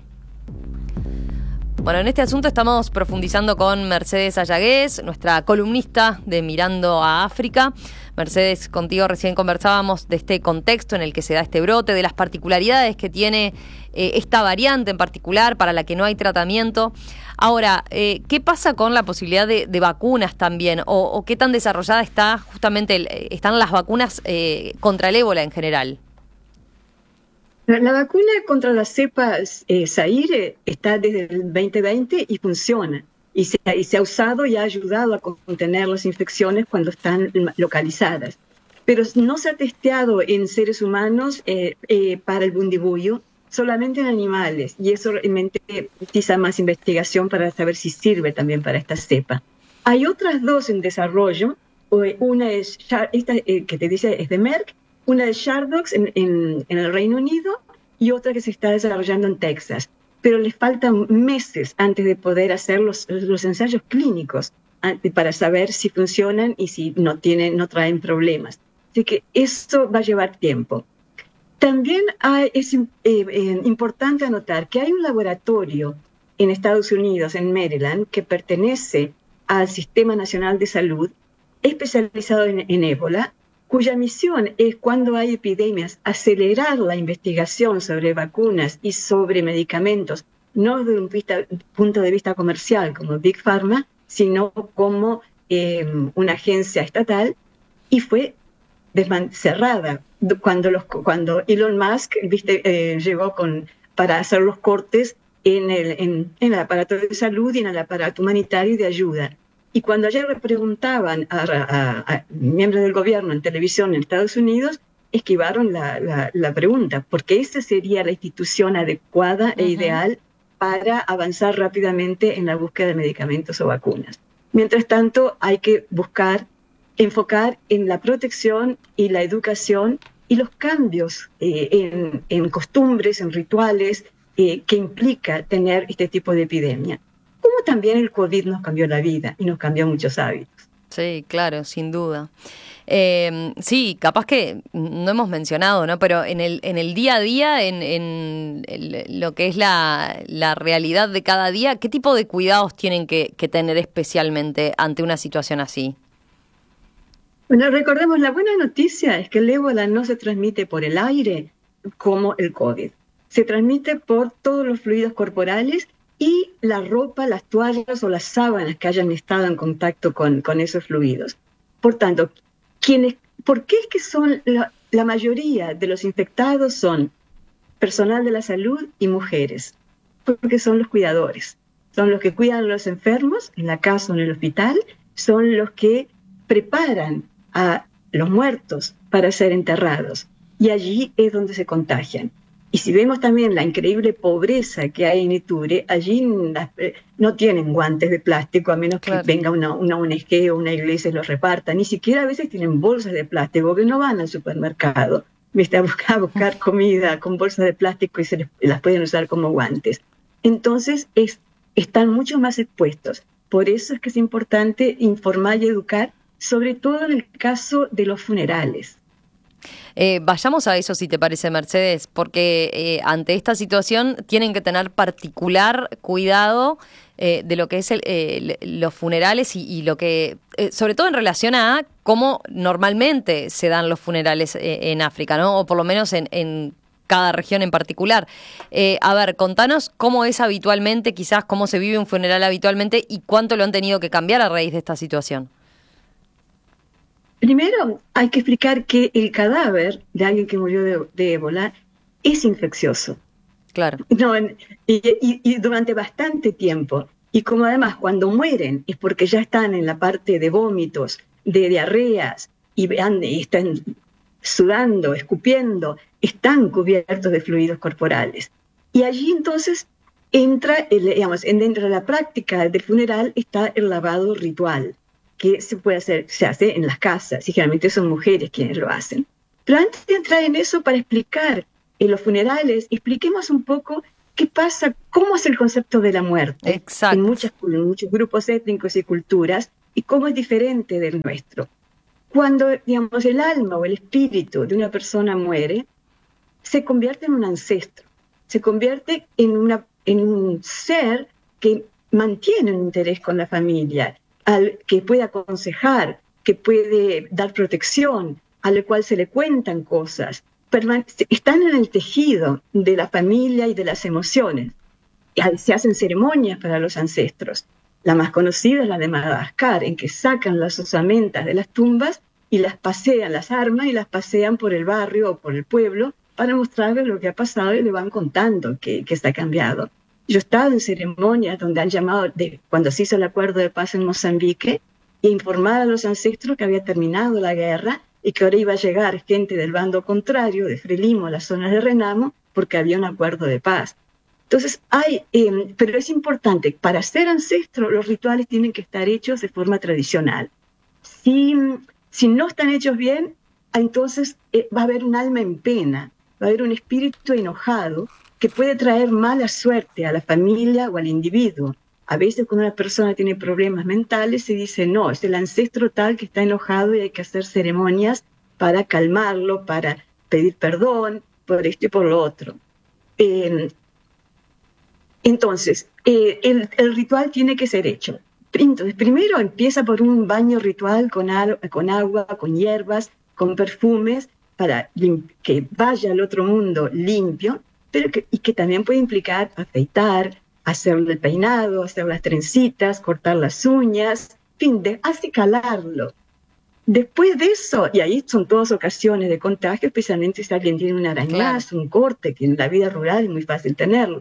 Bueno, en este asunto estamos profundizando con Mercedes Ayagués, nuestra columnista de Mirando a África. Mercedes, contigo recién conversábamos de este contexto en el que se da este brote, de las particularidades que tiene eh, esta variante en particular para la que no hay tratamiento. Ahora, eh, ¿qué pasa con la posibilidad de, de vacunas también? O, ¿O qué tan desarrollada está justamente el, están las vacunas eh, contra el ébola en general? La vacuna contra la cepa eh, Zaire está desde el veinte veinte y funciona. Y se, y se ha usado y ha ayudado a contener las infecciones cuando están localizadas. Pero no se ha testeado en seres humanos eh, eh, para el bundibugyo, solamente en animales. Y eso realmente precisa más investigación para saber si sirve también para esta cepa. Hay otras dos en desarrollo. Una es, esta eh, que te dice es de Merck, una de Shardox en, en, en el Reino Unido y otra que se está desarrollando en Texas. Pero les faltan meses antes de poder hacer los, los ensayos clínicos para saber si funcionan y si no, tienen, no traen problemas. Así que eso va a llevar tiempo. También hay, es eh, eh, importante anotar que hay un laboratorio en Estados Unidos, en Maryland, que pertenece al Sistema Nacional de Salud, especializado en, en ébola, cuya misión es, cuando hay epidemias, acelerar la investigación sobre vacunas y sobre medicamentos, no desde un vista, punto de vista comercial como Big Pharma, sino como eh, una agencia estatal, y fue cerrada cuando, los, cuando Elon Musk viste, eh, llegó con, para hacer los cortes en el, en, en el aparato de salud y en el aparato humanitario y de ayuda. Y cuando ayer le preguntaban a, a, a miembros del gobierno en televisión en Estados Unidos, esquivaron la, la, la pregunta, porque esa sería la institución adecuada uh-huh. e ideal para avanzar rápidamente en la búsqueda de medicamentos o vacunas. Mientras tanto, hay que buscar, enfocar en la protección y la educación y los cambios eh, en, en costumbres, en rituales, eh, que implica tener este tipo de epidemia. Como también el COVID nos cambió la vida y nos cambió muchos hábitos. Sí, claro, sin duda. Eh, sí, capaz que no hemos mencionado, ¿no? Pero en el en el día a día, en, en el, lo que es la, la realidad de cada día, ¿qué tipo de cuidados tienen que, que tener especialmente ante una situación así? Bueno, recordemos, la buena noticia es que el ébola no se transmite por el aire como el COVID. Se transmite por todos los fluidos corporales y la ropa, las toallas o las sábanas que hayan estado en contacto con, con esos fluidos. Por tanto, ¿quiénes, ¿por qué es que son la, la mayoría de los infectados son personal de la salud y mujeres? Porque son los cuidadores, son los que cuidan a los enfermos en la casa o en el hospital, son los que preparan a los muertos para ser enterrados, y allí es donde se contagian. Y si vemos también la increíble pobreza que hay en Ituri, allí no tienen guantes de plástico, a menos que claro. venga una, una O N G o una iglesia y los reparta. Ni siquiera a veces tienen bolsas de plástico, que no van al supermercado, ¿viste? A buscar, a buscar comida con bolsas de plástico y se les, las pueden usar como guantes. Entonces es, están mucho más expuestos. Por eso es que es importante informar y educar, sobre todo en el caso de los funerales. Eh, vayamos a eso, si te parece, Mercedes, porque eh, ante esta situación tienen que tener particular cuidado eh, de lo que es el, eh, los funerales y, y lo que, eh, sobre todo en relación a cómo normalmente se dan los funerales eh, en África, ¿no? O por lo menos en, en cada región en particular. Eh, a ver, contanos cómo es habitualmente, quizás cómo se vive un funeral habitualmente y cuánto lo han tenido que cambiar a raíz de esta situación. Primero, hay que explicar que el cadáver de alguien que murió de, de ébola es infeccioso. Claro. No, y, y, y durante bastante tiempo. Y como además cuando mueren es porque ya están en la parte de vómitos, de diarreas, y, vean, y están sudando, escupiendo, están cubiertos de fluidos corporales. Y allí entonces entra, el, digamos, dentro de la práctica del funeral está el lavado ritual, que se puede hacer, se hace en las casas, y generalmente son mujeres quienes lo hacen. Pero antes de entrar en eso, para explicar en los funerales, expliquemos un poco qué pasa, cómo es el concepto de la muerte. Exacto. En, muchas, en muchos grupos étnicos y culturas, y cómo es diferente del nuestro. Cuando, digamos, el alma o el espíritu de una persona muere, se convierte en un ancestro, se convierte en, una, en un ser que mantiene un interés con la familia, al que puede aconsejar, que puede dar protección, al cual se le cuentan cosas. Están en el tejido de la familia y de las emociones. Se hacen ceremonias para los ancestros. La más conocida es la de Madagascar, en que sacan las osamentas de las tumbas y las pasean, las arman y las pasean por el barrio o por el pueblo para mostrarles lo que ha pasado y le van contando que, que está cambiado. Yo he estado en ceremonias donde han llamado, de, cuando se hizo el acuerdo de paz en Mozambique, y informar a los ancestros que había terminado la guerra y que ahora iba a llegar gente del bando contrario, de Frelimo, a las zonas de Renamo, porque había un acuerdo de paz. Entonces, hay, eh, pero es importante, para ser ancestro, los rituales tienen que estar hechos de forma tradicional. Si, si no están hechos bien, entonces eh, va a haber un alma en pena, va a haber un espíritu enojado que puede traer mala suerte a la familia o al individuo. A veces cuando una persona tiene problemas mentales se dice, no, es el ancestro tal que está enojado y hay que hacer ceremonias para calmarlo, para pedir perdón, por esto y por lo otro. Eh, entonces, eh, el, el ritual tiene que ser hecho. Entonces, primero empieza por un baño ritual con, ar, con agua, con hierbas, con perfumes, para que vaya al otro mundo limpio, pero que, y que también puede implicar afeitar, hacerle el peinado, hacer las trencitas, cortar las uñas, en fin, de acicalarlo. Después de eso, y ahí son todas ocasiones de contagio, especialmente si alguien tiene un arañazo, claro, un corte, que en la vida rural es muy fácil tenerlo.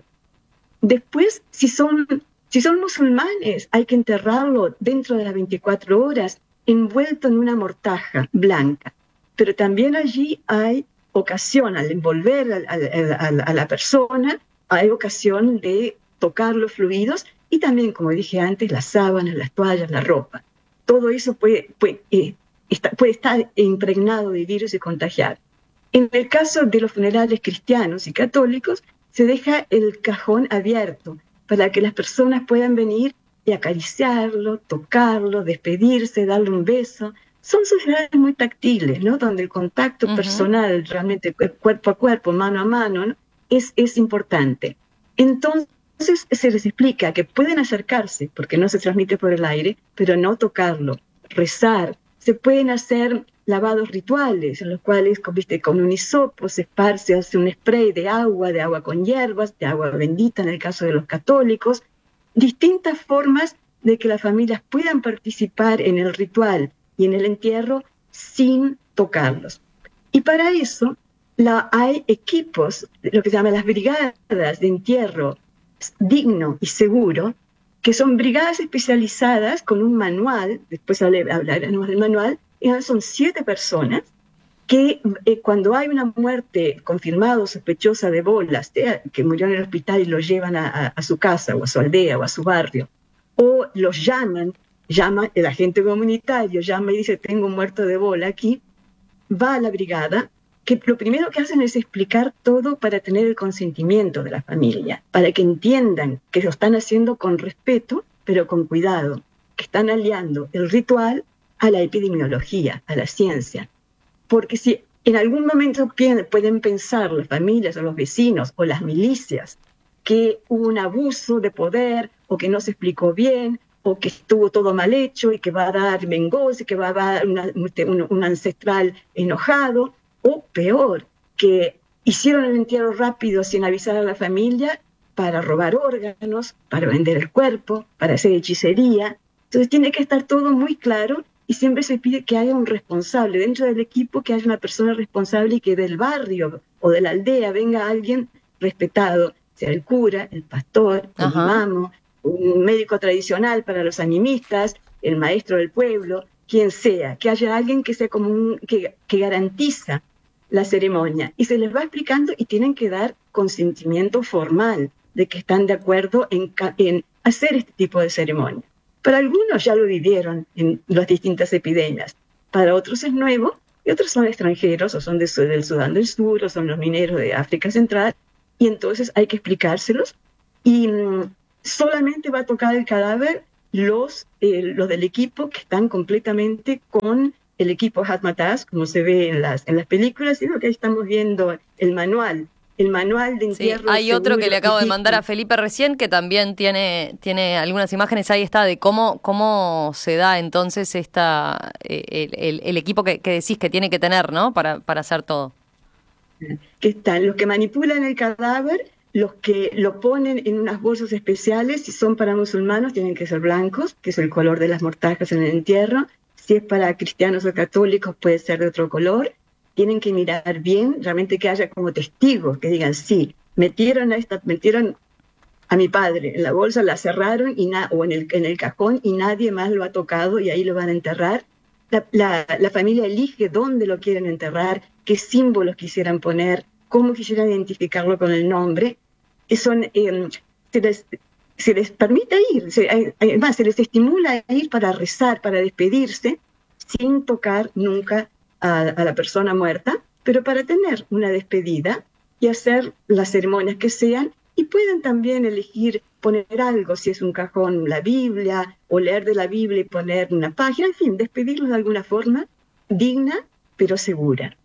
Después, si son, si son musulmanes, hay que enterrarlo dentro de las veinticuatro horas, envuelto en una mortaja blanca. Pero también allí hay ocasión, al envolver a, a, a, a la persona, hay ocasión de tocar los fluidos y también, como dije antes, las sábanas, las toallas, la ropa. Todo eso puede, puede, eh, está, puede estar impregnado de virus y contagiar. En el caso de los funerales cristianos y católicos, se deja el cajón abierto para que las personas puedan venir y acariciarlo, tocarlo, despedirse, darle un beso. Son sociedades muy táctiles, ¿no? Donde el contacto uh-huh. personal, realmente cuerpo a cuerpo, mano a mano, ¿no? es, es importante. Entonces, Entonces se les explica que pueden acercarse, porque no se transmite por el aire, pero no tocarlo, rezar. Se pueden hacer lavados rituales, en los cuales, ¿viste? Con un hisopo se esparce, hace un spray de agua, de agua con hierbas, de agua bendita en el caso de los católicos. Distintas formas de que las familias puedan participar en el ritual y en el entierro sin tocarlos. Y para eso la, hay equipos, lo que se llama las brigadas de entierro digno y seguro, que son brigadas especializadas con un manual, después hablaremos del manual, y son siete personas que eh, cuando hay una muerte confirmada o sospechosa de ébola, que murió en el hospital y lo llevan a, a, a su casa o a su aldea o a su barrio, o los llaman, llama el agente comunitario, llama y dice tengo un muerto de ébola aquí, va a la brigada, que lo primero que hacen es explicar todo para tener el consentimiento de la familia, para que entiendan que lo están haciendo con respeto, pero con cuidado, que están aliando el ritual a la epidemiología, a la ciencia. Porque si en algún momento pueden pensar las familias o los vecinos o las milicias que hubo un abuso de poder o que no se explicó bien o que estuvo todo mal hecho y que va a dar vengosa, que va a dar una, un, un ancestral enojado, o peor, que hicieron el entierro rápido sin avisar a la familia para robar órganos, para vender el cuerpo, para hacer hechicería. Entonces tiene que estar todo muy claro y siempre se pide que haya un responsable dentro del equipo, que haya una persona responsable y que del barrio o de la aldea venga alguien respetado, sea el cura, el pastor, el Ajá. imamo, un médico tradicional para los animistas, el maestro del pueblo, quien sea, que haya alguien que sea como un, que, que garantiza la ceremonia. Y se les va explicando y tienen que dar consentimiento formal de que están de acuerdo en, en hacer este tipo de ceremonia. Para algunos ya lo vivieron en las distintas epidemias, para otros es nuevo, y otros son extranjeros, o son de, del Sudán del Sur, o son los mineros de África Central, y entonces hay que explicárselos, y mmm, solamente va a tocar el cadáver los, eh, los del equipo que están completamente con el equipo Hatmataz, como se ve en las, en las películas, y lo que ahí estamos viendo, el manual, el manual de Sí, entierro. hay otro que le acabo de seguro, mandar a Felipe recién, que también tiene, tiene algunas imágenes, ahí está, de cómo, cómo se da entonces esta eh, el, el, el equipo que, que decís que tiene que tener, ¿no? Para, para hacer todo. que están los que manipulan el cadáver, los que lo ponen en unas bolsas especiales. Si son para musulmanos tienen que ser blancos, que es el color de las mortajas en el entierro. Si es para cristianos o católicos puede ser de otro color. Tienen que mirar bien, realmente que haya como testigos que digan, sí, metieron a esta, metieron a mi padre en la bolsa, la cerraron y na o en el, en el cajón y nadie más lo ha tocado y ahí lo van a enterrar. La, la, la familia elige dónde lo quieren enterrar, qué símbolos quisieran poner, cómo quisieran identificarlo con el nombre. Que son, eh, se, les, se les permite ir, se, además se les estimula a ir para rezar, para despedirse, sin tocar nunca a, a la persona muerta, pero para tener una despedida y hacer las ceremonias que sean, y pueden también elegir poner algo, si es un cajón, la Biblia, o leer de la Biblia y poner una página, en fin, despedirlos de alguna forma digna, pero segura.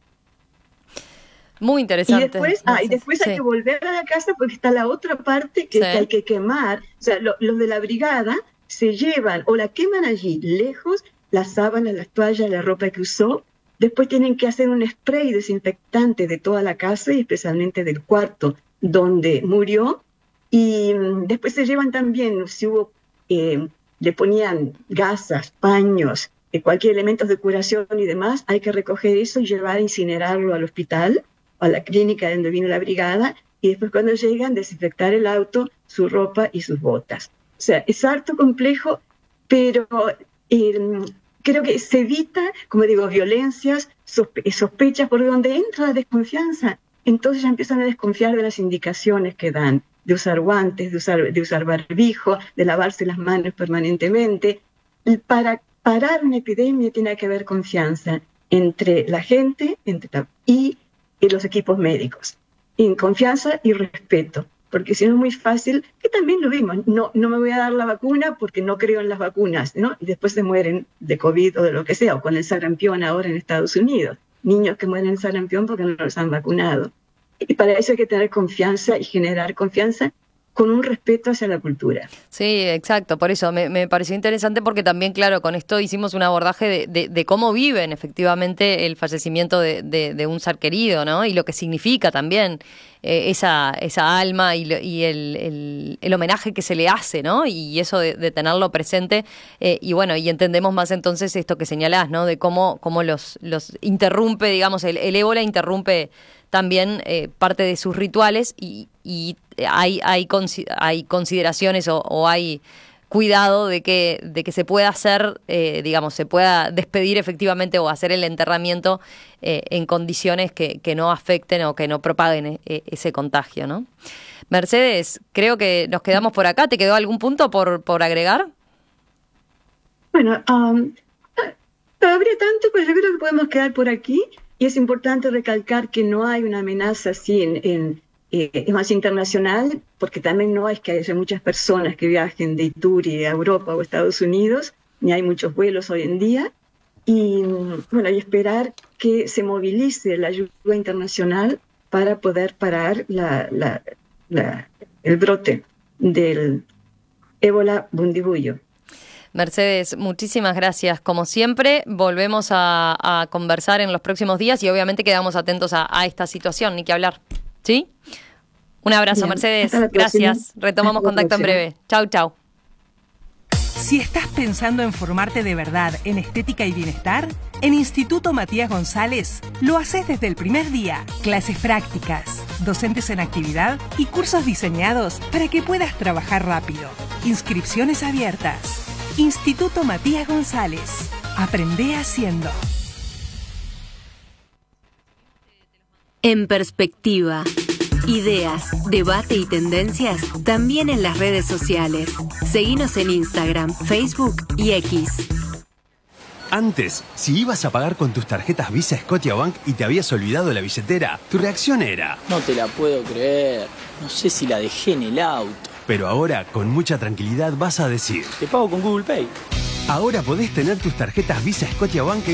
Muy interesante. Y después, ah, y después sí. hay que volver a la casa porque está la otra parte que, Sí. que hay que quemar. O sea, lo, los de la brigada se llevan o la queman allí, lejos, las sábanas, las toallas, la ropa que usó. Después tienen que hacer un spray desinfectante de toda la casa y especialmente del cuarto donde murió. Y mm, después se llevan también, si hubo, eh, le ponían gasas, paños, eh, cualquier elemento de curación y demás, hay que recoger eso y llevar a incinerarlo al hospital, a la clínica donde vino la brigada, y después cuando llegan, desinfectar el auto, su ropa y sus botas. O sea, es harto complejo, pero eh, creo que se evita, como digo, violencias, sospe sospechas, porque donde entra la desconfianza, entonces ya empiezan a desconfiar de las indicaciones que dan, de usar guantes, de usar, de usar barbijo, de lavarse las manos permanentemente. Y para parar una epidemia tiene que haber confianza entre la gente entre la, y y los equipos médicos, en confianza y respeto, porque si no es muy fácil, que también lo vimos, no, no me voy a dar la vacuna porque no creo en las vacunas, ¿no? Y después se mueren de COVID o de lo que sea, o con el sarampión ahora en Estados Unidos, niños que mueren en sarampión porque no los han vacunado. Y para eso hay que tener confianza y generar confianza con un respeto hacia la cultura. Sí, exacto, por eso me, me pareció interesante porque también, claro, con esto hicimos un abordaje de, de, de cómo viven efectivamente el fallecimiento de, de, de un ser querido, ¿no? Y lo que significa también eh, esa, esa alma y, lo, y el, el, el homenaje que se le hace, ¿no? Y eso de, de tenerlo presente eh, y bueno, y entendemos más entonces esto que señalás, ¿no? De cómo, cómo los, los interrumpe, digamos, el, el ébola interrumpe también eh, parte de sus rituales y, y hay, hay, consi hay consideraciones o, o hay cuidado de que, de que se pueda hacer, eh, digamos, se pueda despedir efectivamente o hacer el enterramiento eh, en condiciones que, que no afecten o que no propaguen eh, ese contagio, ¿no? Mercedes, creo que nos quedamos por acá. ¿Te quedó algún punto por, por agregar? Bueno, um, no habría tanto, pero yo creo que podemos quedar por aquí. Y es importante recalcar que no hay una amenaza así en, en eh, más internacional, porque también no es que haya muchas personas que viajen de Ituri a Europa o Estados Unidos, ni hay muchos vuelos hoy en día. Y bueno, y esperar que se movilice la ayuda internacional para poder parar la, la, la, el brote del ébola bundibugyo. Mercedes, muchísimas gracias. Como siempre, volvemos a, a conversar en los próximos días y obviamente quedamos atentos a, a esta situación, ni que hablar. ¿Sí? Un abrazo, bien. Mercedes. Gracias. Retomamos contacto en breve. Chau, chau. Si estás pensando en formarte de verdad en estética y bienestar, en Instituto Matías González lo haces desde el primer día. Clases prácticas, docentes en actividad y cursos diseñados para que puedas trabajar rápido. Inscripciones abiertas. Instituto Matías González. Aprende haciendo. En perspectiva. Ideas, debate y tendencias también en las redes sociales. Seguinos en Instagram, Facebook y X. Antes, si ibas a pagar con tus tarjetas Visa Scotiabank y te habías olvidado la billetera, tu reacción era: no te la puedo creer, no sé si la dejé en el auto. Pero ahora, con mucha tranquilidad, vas a decir: te pago con Google Pay. Ahora podés tener tus tarjetas Visa Scotiabank